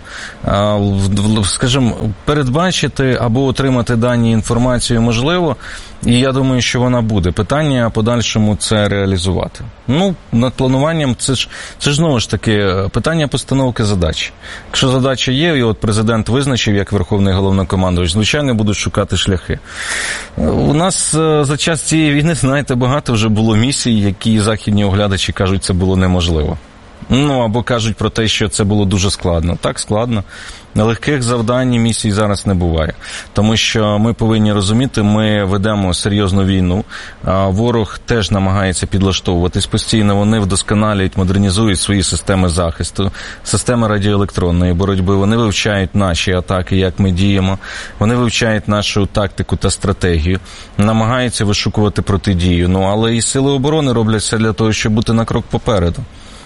Speaker 7: скажімо, передбачити або отримати дані інформацію можливо, і я думаю, що вона буде. Питання подальшому це реалізувати. Ну, над плануванням, це ж, це ж знову ж таки питання постановки задач. Якщо задача є, і от президент визначив, як Верховний Головнокомандувач, звичайно, будуть шукати шляхи. У нас за час цієї війни, знаєте, багато вже було місій, які західні оглядачі кажуть, це було неможливо. Ну, або кажуть про те, що це було дуже складно. Так, складно. Легких завдань і місій зараз не буває. Тому що ми повинні розуміти, ми ведемо серйозну війну. Ворог теж намагається підлаштовуватись постійно. Вони вдосконалюють, модернізують свої системи захисту, системи радіоелектронної боротьби. Вони вивчають наші атаки, як ми діємо. Вони вивчають нашу тактику та стратегію. Намагаються вишукувати протидію. Ну, але і сили оборони роблять все для того, щоб бути на крок попереду.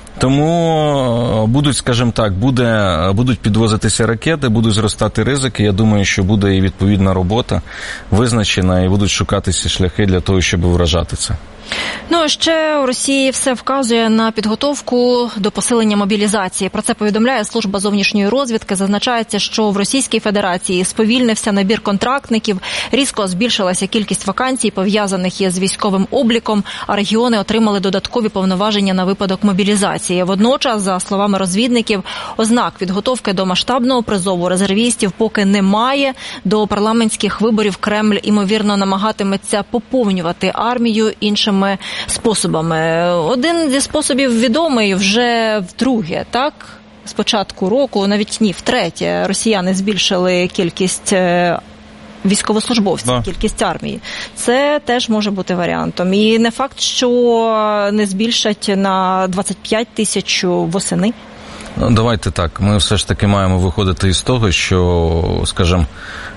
Speaker 7: Тому будуть, скажімо так, буде, будуть підвозитися ракети, будуть зростати ризики. Я думаю, що буде і відповідна робота визначена, і будуть шукатися шляхи для того, щоб вражати це.
Speaker 1: Ну, ще у Росії все вказує на підготовку до посилення мобілізації. Про це повідомляє служба зовнішньої розвідки. Зазначається, що в Російській Федерації сповільнився набір контрактників, різко збільшилася кількість вакансій, пов'язаних із військовим обліком, а регіони отримали додаткові повноваження на випадок мобілізації. Водночас, за словами розвідників, ознак підготовки до масштабного призову резервістів поки немає. До парламентських виборів Кремль, імовірно, намагатиметься поповнювати армію іншими способами. Один зі способів відомий вже вдруге, так? З початку року, навіть ні, втретє, росіяни збільшили кількість військовослужбовців, да. кількість армії. Це теж може бути варіантом. І не факт, що не збільшать на двадцять п'ять тисяч восени.
Speaker 7: Давайте так, ми все ж таки маємо виходити із того, що, скажімо,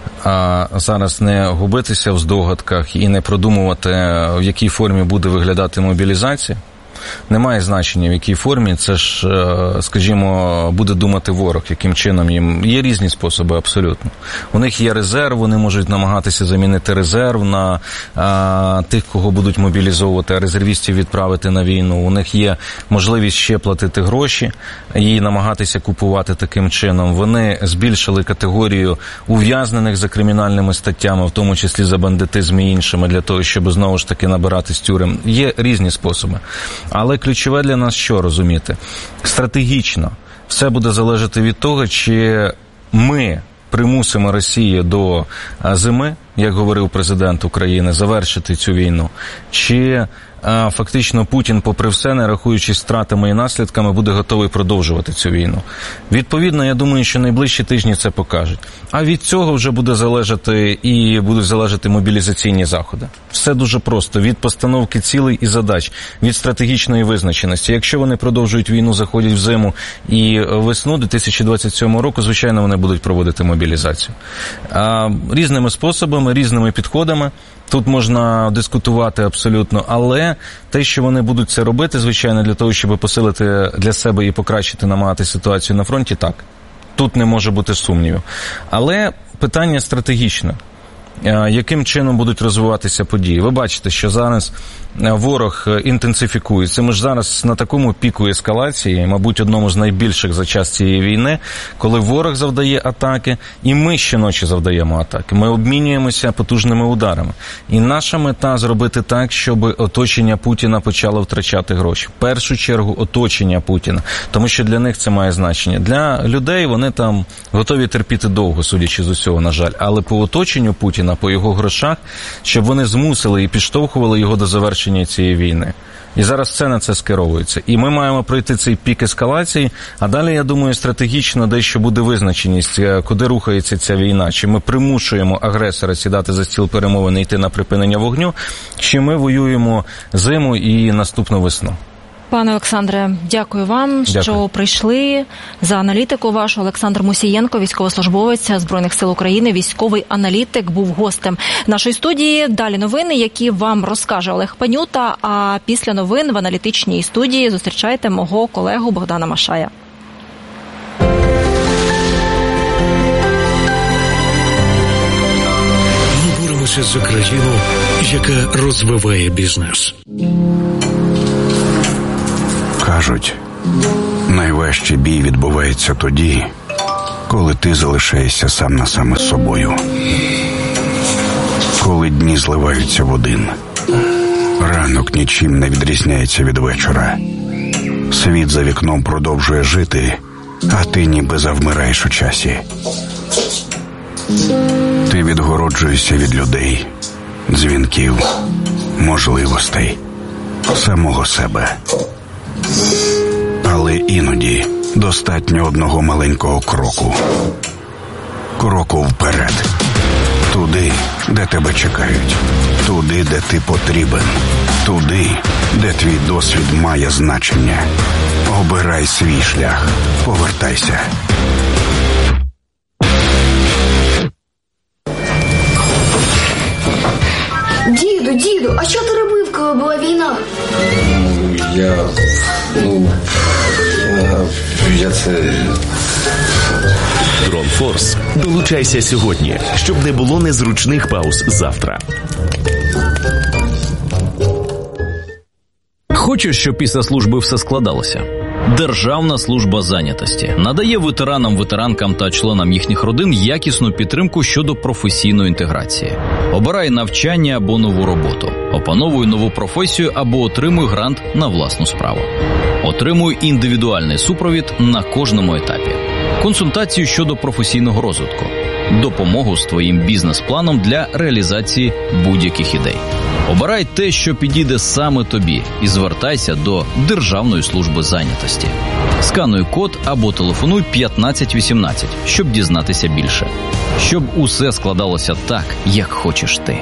Speaker 7: зараз не губитися в здогадках і не продумувати, в якій формі буде виглядати мобілізація. Немає значення, в якій формі, це ж, скажімо, буде думати ворог, яким чином їм. Є різні способи абсолютно. У них є резерв, вони можуть намагатися замінити резерв на а, тих, кого будуть мобілізовувати, а резервістів відправити на війну. У них є можливість ще платити гроші і намагатися купувати таким чином. Вони збільшили категорію ув'язнених за кримінальними статтями, в тому числі за бандитизм і іншими, для того, щоб знову ж таки набирати з тюрем. Є різні способи. Але ключове для нас що розуміти? Стратегічно все буде залежати від того, чи ми примусимо Росію до зими, як говорив президент України, завершити цю війну, чи а, фактично Путін, попри все, не рахуючись втратами і наслідками, буде готовий продовжувати цю війну. Відповідно, я думаю, що найближчі тижні це покажуть. А від цього вже буде залежати і будуть залежати мобілізаційні заходи. Все дуже просто. Від постановки цілей і задач, від стратегічної визначеності. Якщо вони продовжують війну, заходять в зиму і весну дві тисячі двадцять сьомого року, звичайно, вони будуть проводити мобілізацію. А, різними способами, різними підходами. Тут можна дискутувати абсолютно, але те, що вони будуть це робити, звичайно, для того, щоб посилити для себе і покращити, намагати ситуацію на фронті, так. Тут не може бути сумнівів. Але питання стратегічне. яким чином будуть розвиватися події. Ви бачите, що зараз ворог інтенсифікується. Ми ж зараз на такому піку ескалації, мабуть, одному з найбільших за час цієї війни, коли ворог завдає атаки, і ми щоночі завдаємо атаки. Ми обмінюємося потужними ударами. І наша мета зробити так, щоб оточення Путіна почало втрачати гроші. В першу чергу оточення Путіна, тому що для них це має значення. Для людей вони там готові терпіти довго, судячи з усього, на жаль. Але по оточенню Путіна, по його грошах, щоб вони змусили і підштовхували його до завершення цієї війни. І зараз все на це скеровується. І ми маємо пройти цей пік ескалації, а далі, я думаю, стратегічно дещо буде визначеність, куди рухається ця війна. Чи ми примушуємо агресора сідати за стіл перемовин і йти на припинення вогню, чи ми воюємо зиму і наступну весну.
Speaker 1: Пане Олександре, дякую вам,
Speaker 7: дякую.
Speaker 1: що прийшли. За аналітику вашу Олександр Мусієнко, військовослужбовець Збройних сил України, військовий аналітик, був гостем нашої студії. Далі новини, які вам розкаже Олег Панюта, а після новин в аналітичній студії зустрічайте мого колегу Богдана Машая.
Speaker 9: Ми боремося за країну, яка розвиває бізнес.
Speaker 10: Кажуть, найважчий бій відбувається тоді, коли ти залишаєшся сам на сам із собою. Коли дні зливаються в один. Ранок нічим не відрізняється від вечора. Світ за вікном продовжує жити, а ти ніби завмираєш у часі. Ти відгороджуєшся від людей, дзвінків, можливостей, самого себе. Але іноді достатньо одного маленького кроку. Кроку вперед. Туди, де тебе чекають. Туди, де ти потрібен. Туди, де твій досвід має значення. Обирай свій шлях. Повертайся.
Speaker 11: Діду, діду, а що ти робив, коли була війна?
Speaker 12: Я... ну... я це...
Speaker 13: Дронфорс. Долучайся сьогодні, щоб не було незручних пауз завтра.
Speaker 14: Хочеш, щоб після служби все складалося? Державна служба зайнятості надає ветеранам, ветеранкам та членам їхніх родин якісну підтримку щодо професійної інтеграції. Обирай навчання або нову роботу. Опановуй нову професію або отримуй грант на власну справу. Отримуй індивідуальний супровід на кожному етапі. Консультацію щодо професійного розвитку. Допомогу з твоїм бізнес-планом для реалізації будь-яких ідей. Обирай те, що підійде саме тобі, і звертайся до Державної служби зайнятості. Скануй код або телефонуй п'ятнадцять вісімнадцять, щоб дізнатися більше. Щоб усе складалося так, як хочеш ти.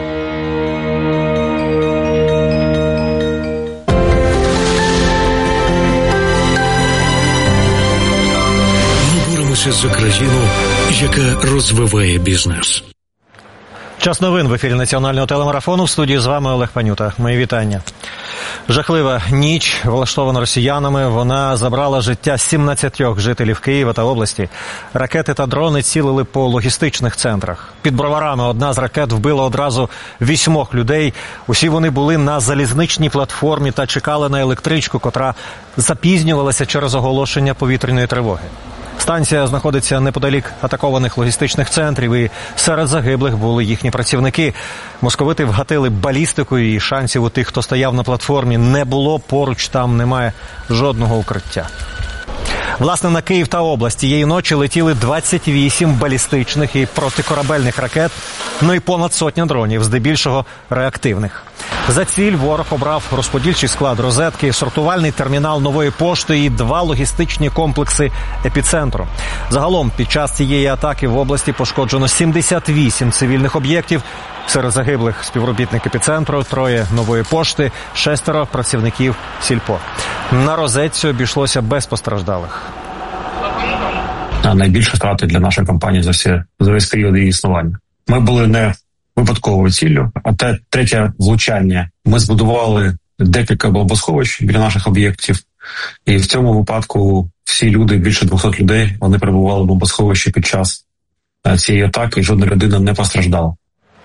Speaker 9: Ми боремося за країну, яка розвиває бізнес.
Speaker 15: Час новин в ефірі національного телемарафону. В студії з вами Олег Панюта. Мої вітання. Жахлива ніч, влаштована росіянами. Вона забрала життя сімнадцятьох жителів Києва та області. Ракети та дрони цілили по логістичних центрах. Під Броварами одна з ракет вбила одразу вісьмох людей. Усі вони були на залізничній платформі та чекали на електричку, котра запізнювалася через оголошення повітряної тривоги. Станція знаходиться неподалік атакованих логістичних центрів, і серед загиблих були їхні працівники. Московити вгатили балістикою, і шансів у тих, хто стояв на платформі, не було. Поруч там немає жодного укриття. Власне, на Київ та область цієї ночі летіли двадцять вісім балістичних і протикорабельних ракет, ну і понад сотня дронів, здебільшого реактивних. За ціль ворог обрав розподільчий склад розетки, сортувальний термінал Нової пошти і два логістичні комплекси епіцентру. Загалом під час цієї атаки в області пошкоджено сімдесят вісім цивільних об'єктів. Серед загиблих співробітник епіцентру, троє Нової пошти, шестеро працівників сільпо. На розетці обійшлося без постраждалих.
Speaker 16: Найбільше втрати для нашої компанії за всі за весь період її існування. Ми були не випадковою ціллю, а те третє влучання. Ми збудували декілька бомбосховищ біля наших об'єктів, і в цьому випадку всі люди, більше двохсот людей, вони перебували в бомбосховищі під час цієї атаки, і жодна людина не постраждала.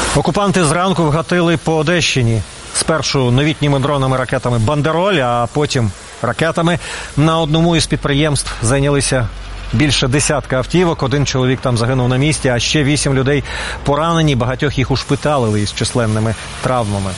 Speaker 15: Окупанти зранку вгатили по Одещині. Спершу новітніми дронами-ракетами «Бандероль», а потім ракетами. На одному із підприємств зайнялися більше десятка автівок. Один чоловік там загинув на місці, а ще вісім людей поранені. Багатьох їх ушпиталили із численними травмами.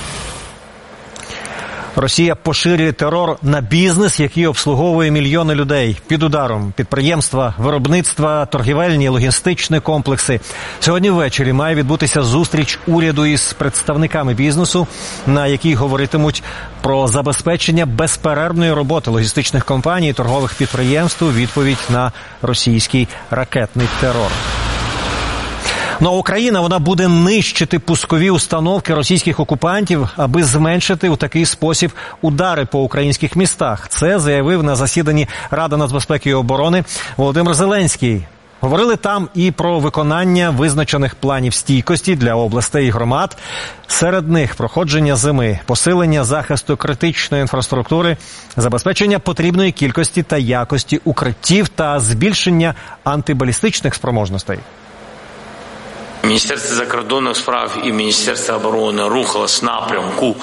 Speaker 15: Росія поширює терор на бізнес, який обслуговує мільйони людей. Під ударом підприємства, виробництва, торгівельні, логістичні комплекси. Сьогодні ввечері має відбутися зустріч уряду із представниками бізнесу, на якій говоритимуть про забезпечення безперервної роботи логістичних компаній і торгових підприємств у відповідь на російський ракетний терор. Ну, а Україна, вона буде нищити пускові установки російських окупантів, аби зменшити у такий спосіб удари по українських містах. Це заявив на засіданні Ради нацбезпеки і оборони Володимир Зеленський. Говорили там і про виконання визначених планів стійкості для областей і громад. Серед них проходження зими, посилення захисту критичної інфраструктури, забезпечення потрібної кількості та якості укриттів та збільшення антибалістичних спроможностей.
Speaker 3: Міністерство закордонних справ і Міністерство оборони рухалось в напрямку,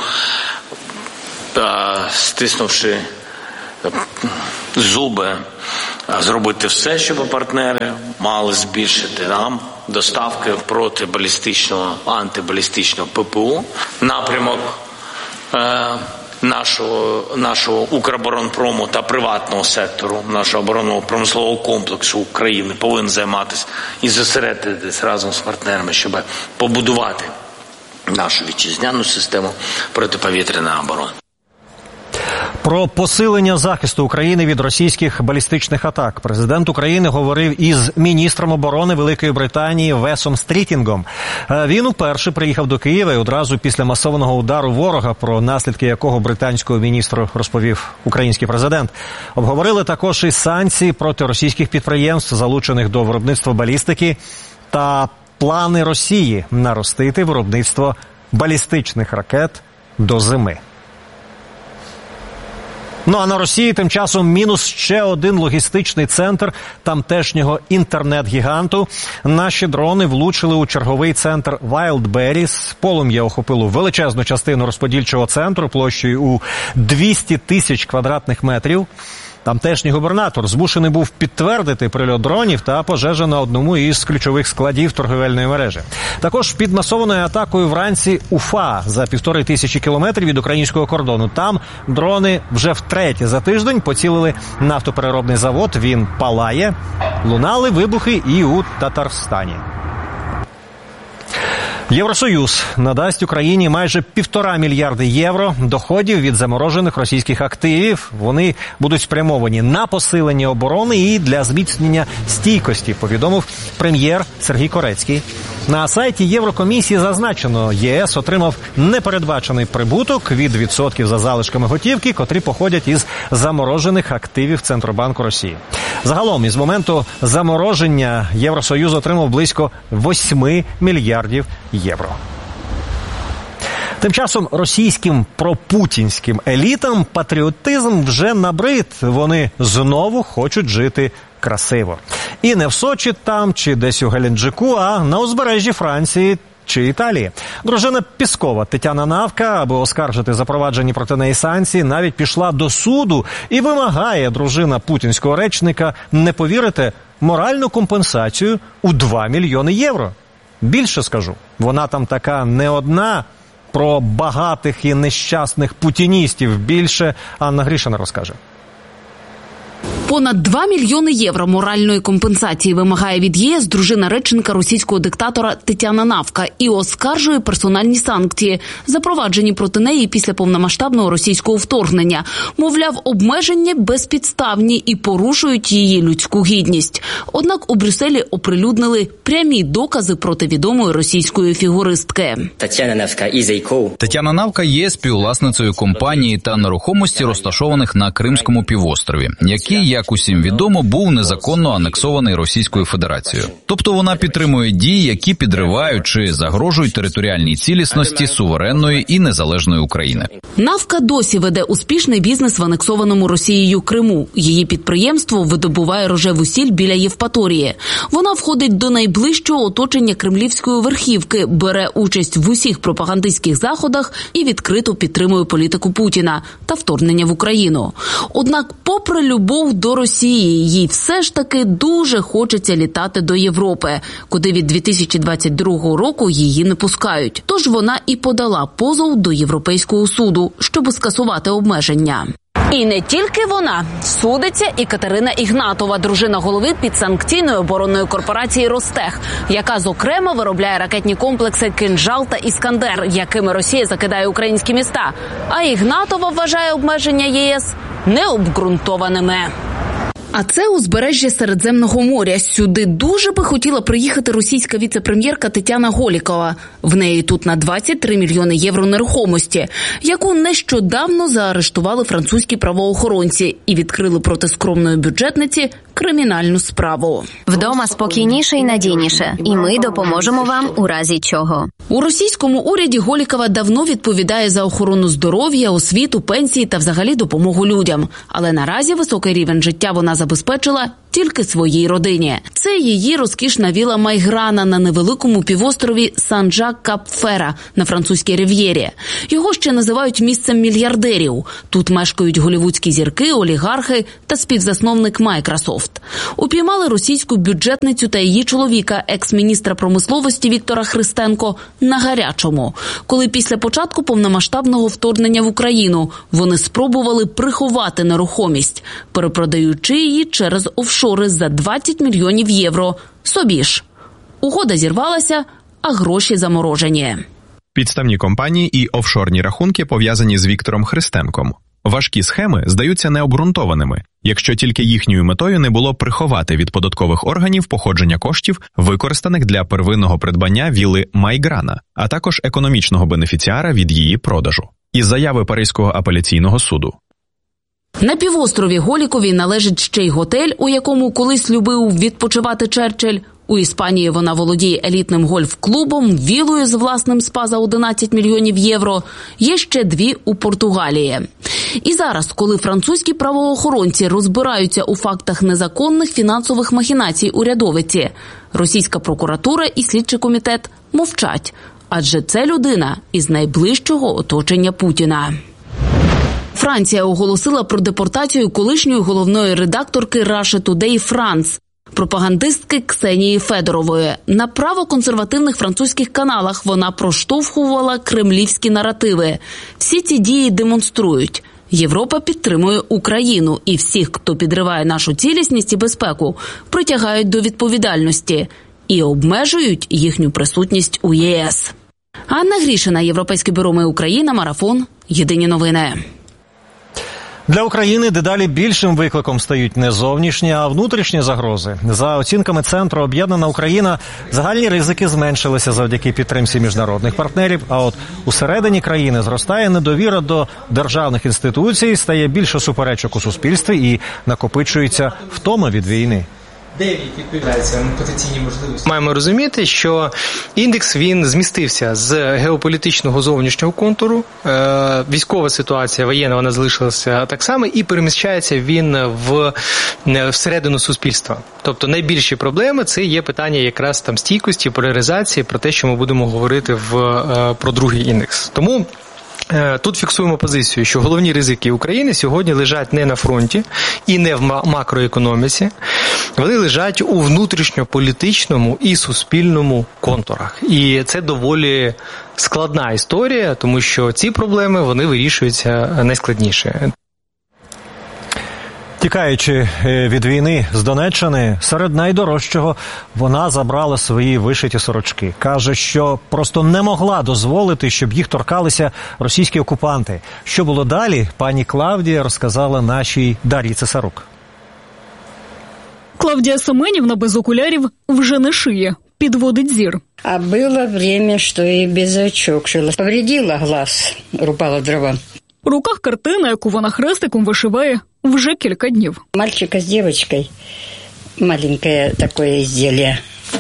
Speaker 3: стиснувши зуби, зробити все, щоб партнери мали збільшити нам доставки протибалістичного, антибалістичного ППО. Напрямок нашого, нашого Укроборонпрому та приватного сектору, нашого оборонного промислового комплексу України повинен займатися і зосередитись разом з партнерами, щоб побудувати нашу вітчизняну систему протиповітряної оборони.
Speaker 15: Про посилення захисту України від російських балістичних атак президент України говорив із міністром оборони Великої Британії Весом Стрітінгом. Він уперше приїхав до Києва і одразу після масованого удару ворога, про наслідки якого британському міністру розповів український президент. Обговорили також і санкції проти російських підприємств, залучених до виробництва балістики, та плани Росії наростити виробництво балістичних ракет до зими. Ну а на Росії тим часом мінус ще один логістичний центр тамтешнього інтернет-гіганту. Наші дрони влучили у черговий центр Wildberries. Полум'я охопило величезну частину розподільчого центру площею у двісті тисяч квадратних метрів. Тамтешній губернатор змушений був підтвердити прильот дронів та пожежа на одному із ключових складів торговельної мережі. Також під масованою атакою вранці Уфа, за півтори тисячі кілометрів від українського кордону. Там дрони вже втретє за тиждень поцілили нафтопереробний завод. Він палає. Лунали вибухи і у Татарстані. Євросоюз надасть Україні майже півтора мільярди євро доходів від заморожених російських активів. Вони будуть спрямовані на посилення оборони і для зміцнення стійкості, повідомив прем'єр Сергій Корецький. На сайті Єврокомісії зазначено, ЄС отримав непередбачений прибуток від відсотків за залишками готівки, котрі походять із заморожених активів Центробанку Росії. Загалом, із моменту замороження Євросоюз отримав близько восьми мільярдів євро. Тим часом російським пропутінським елітам патріотизм вже набрид. Вони знову хочуть жити красиво. І не в Сочі там, чи десь у Геленджику, а на узбережжі Франції чи Італії. Дружина Піскова Тетяна Навка, аби оскаржити запроваджені проти неї санкції, навіть пішла до суду і вимагає, дружина путінського речника, не повірите, моральну компенсацію у два мільйони євро. Більше скажу, вона там така не одна. Про багатих і нещасних путіністів більше Анна Гришина розкаже.
Speaker 17: Понад два мільйони євро моральної компенсації вимагає від ЄС дружина речника російського диктатора Тетяна Навка і оскаржує персональні санкції, запроваджені проти неї після повномасштабного російського вторгнення. Мовляв, обмеження безпідставні і порушують її людську гідність. Однак у Брюсселі оприлюднили прямі докази проти відомої російської фігуристки.
Speaker 14: Тетяна Навка є співвласницею компанії та нерухомості, розташованих на Кримському півострові, які, як як усім відомо, був незаконно анексований Російською Федерацією. Тобто вона підтримує дії, які підривають чи загрожують територіальній цілісності суверенної і незалежної України.
Speaker 17: Навка досі веде успішний бізнес в анексованому Росією Криму. Її підприємство видобуває рожеву сіль біля Євпаторії. Вона входить до найближчого оточення кремлівської верхівки, бере участь в усіх пропагандистських заходах і відкрито підтримує політику Путіна та вторгнення в Україну. Однак, попри любов до Росії, їй все ж таки дуже хочеться літати до Європи, куди від дві тисячі двадцять другого року її не пускають. Тож вона і подала позов до Європейського суду, щоб скасувати обмеження. І не тільки вона. Судиться і Катерина Ігнатова, дружина голови підсанкційної оборонної корпорації «Ростех», яка, зокрема, виробляє ракетні комплекси «Кинжал» та «Іскандер», якими Росія закидає українські міста. А Ігнатова вважає обмеження ЄС необґрунтованими. А це узбережжя Середземного моря. Сюди дуже би хотіла приїхати російська віце-прем'єрка Тетяна Голікова. В неї тут на двадцять три мільйони євро нерухомості, яку нещодавно заарештували французькі правоохоронці і відкрили проти скромної бюджетниці кримінальну справу.
Speaker 18: Вдома спокійніше і надійніше. І ми допоможемо вам у разі чого.
Speaker 17: У російському уряді Голікова давно відповідає за охорону здоров'я, освіту, пенсії та взагалі допомогу людям. Але наразі високий рівень життя вона забезпечила тільки своїй родині. Це її розкішна віла Майграна на невеликому півострові Сан-Жак-Кап-Фера на французькій рив'єрі. Його ще називають місцем мільярдерів. Тут мешкають голівудські зірки, олігархи та співзасновник Microsoft. Упіймали російську бюджетницю та її чоловіка, екс-міністра промисловості Віктора Христенко, на гарячому, коли після початку повномасштабного вторгнення в Україну вони спробували приховати нерухомість, перепродаючи її через офшори за двадцять мільйонів євро. Собі ж. Угода зірвалася, а гроші заморожені.
Speaker 19: Підставні компанії і офшорні рахунки пов'язані з Віктором Христенком. Важкі схеми здаються необґрунтованими, якщо тільки їхньою метою не було приховати від податкових органів походження коштів, використаних для первинного придбання вілли Майграна, а також економічного бенефіціара від її продажу. Із заяви Паризького апеляційного суду.
Speaker 17: На півострові Голіковій належить ще й готель, у якому колись любив відпочивати Черчилль. У Іспанії вона володіє елітним гольф-клубом, вілою з власним спа за одинадцять мільйонів євро. Є ще дві у Португалії. І зараз, коли французькі правоохоронці розбираються у фактах незаконних фінансових махінацій урядовиці, російська прокуратура і слідчий комітет мовчать. Адже це людина із найближчого оточення Путіна. Франція оголосила про депортацію колишньої головної редакторки Russia Today France, пропагандистки Ксенії Федорової. На правоконсервативних французьких каналах вона проштовхувала кремлівські наративи. Всі ці дії демонструють: Європа підтримує Україну, і всіх, хто підриває нашу цілісність і безпеку, притягають до відповідальності і обмежують їхню присутність у ЄС. Анна Грішина, Європейське бюро «Ми Україна», Марафон, Єдині новини.
Speaker 15: Для України дедалі більшим викликом стають не зовнішні, а внутрішні загрози. За оцінками Центру «Об'єднана Україна», загальні ризики зменшилися завдяки підтримці міжнародних партнерів, а от усередині країни зростає недовіра до державних інституцій, стає більше суперечок у суспільстві і накопичується втома від війни.
Speaker 20: дев'ять відповідається на потенційні можливості. Маємо розуміти, що індекс, він змістився з геополітичного зовнішнього контуру, е, військова ситуація воєнна, вона залишилася так само, і переміщається він в всередину суспільства. Тобто найбільші проблеми – це є питання якраз там стійкості, поляризації, про те, що ми будемо говорити в, е, про другий індекс. Тому тут фіксуємо позицію, що головні ризики України сьогодні лежать не на фронті і не в макроекономіці. Вони лежать у внутрішньополітичному і суспільному контурах. І це доволі складна історія, тому що ці проблеми, вони вирішуються найскладніше.
Speaker 15: Тікаючи від війни з Донеччини, серед найдорожчого вона забрала свої вишиті сорочки. Каже, що просто не могла дозволити, щоб їх торкалися російські окупанти. Що було далі, пані Клавдія розказала нашій Дар'ї Цесарук.
Speaker 21: Клавдія Семенівна без окулярів вже не шиє, підводить зір.
Speaker 22: А было время, что и без очок шила. Повредила глаз, рубала дрова.
Speaker 21: У руках картина, яку вона хрестиком вишиває вже кілька днів.
Speaker 2: Мальчика з дівчинкою, маленьке таке изделие.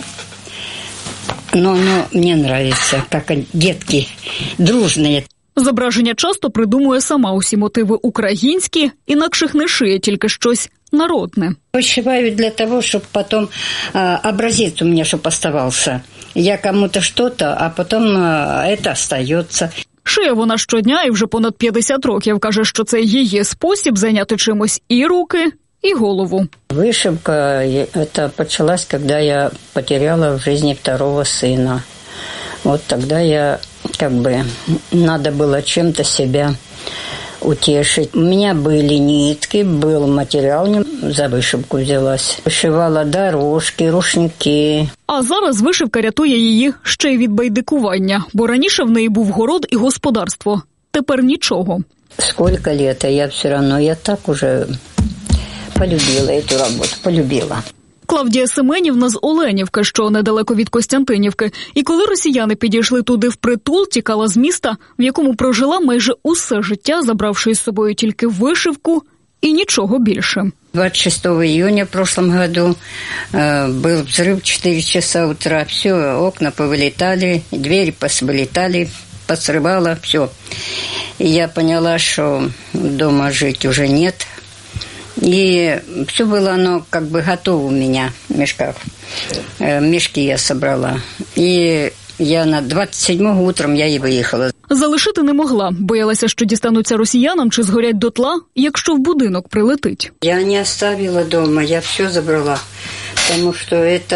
Speaker 2: Но оно мне нравится, как детки, дружные.
Speaker 21: Зображення часто придумує сама, усі мотиви українські, інакших не шиє, тільки щось народне.
Speaker 2: Вышиваю для того, чтобы потом а, образец у меня, чтобы оставался. Я кому-то что-то, а потом а, это остается.
Speaker 21: Шиє вона щодня і вже понад п'ятдесят років. Каже, що це її спосіб зайняти чимось і руки, і голову.
Speaker 2: Вышивка это почалась, когда я потеряла в жизни второго сына. Вот тогда я, как бы, надо было чем-то себя утешить. У меня были нитки, был материал, за вишивку взялась. Вишивала дорожки, рушники.
Speaker 21: А зараз вишивка рятує її ще й від байдикування, бо раніше в неї був город і господарство. Тепер нічого.
Speaker 2: Сколько лет, а я все равно, я так уже полюбила эту работу, полюбила.
Speaker 21: Клавдія Семенівна з Оленівки, що недалеко від Костянтинівки. І коли росіяни підійшли туди впритул, тікала з міста, в якому прожила майже усе життя, забравши із собою тільки вишивку і нічого більше.
Speaker 2: двадцать шестого июня в прошлом году э, был взрыв в четыре часа утра. Все, окна повылетали, двери повылетали, посрывало, все. И я поняла, что дома жить уже нет. И все было оно как бы готово у меня в мешках. Э, мешки я собрала. И я на двадцать седьмого утром я и выехала.
Speaker 21: Залишити не могла. Боялася, що дістануться росіянам чи згорять дотла, якщо в будинок прилетить.
Speaker 2: Я не оставила дома, я все забрала. Потому что это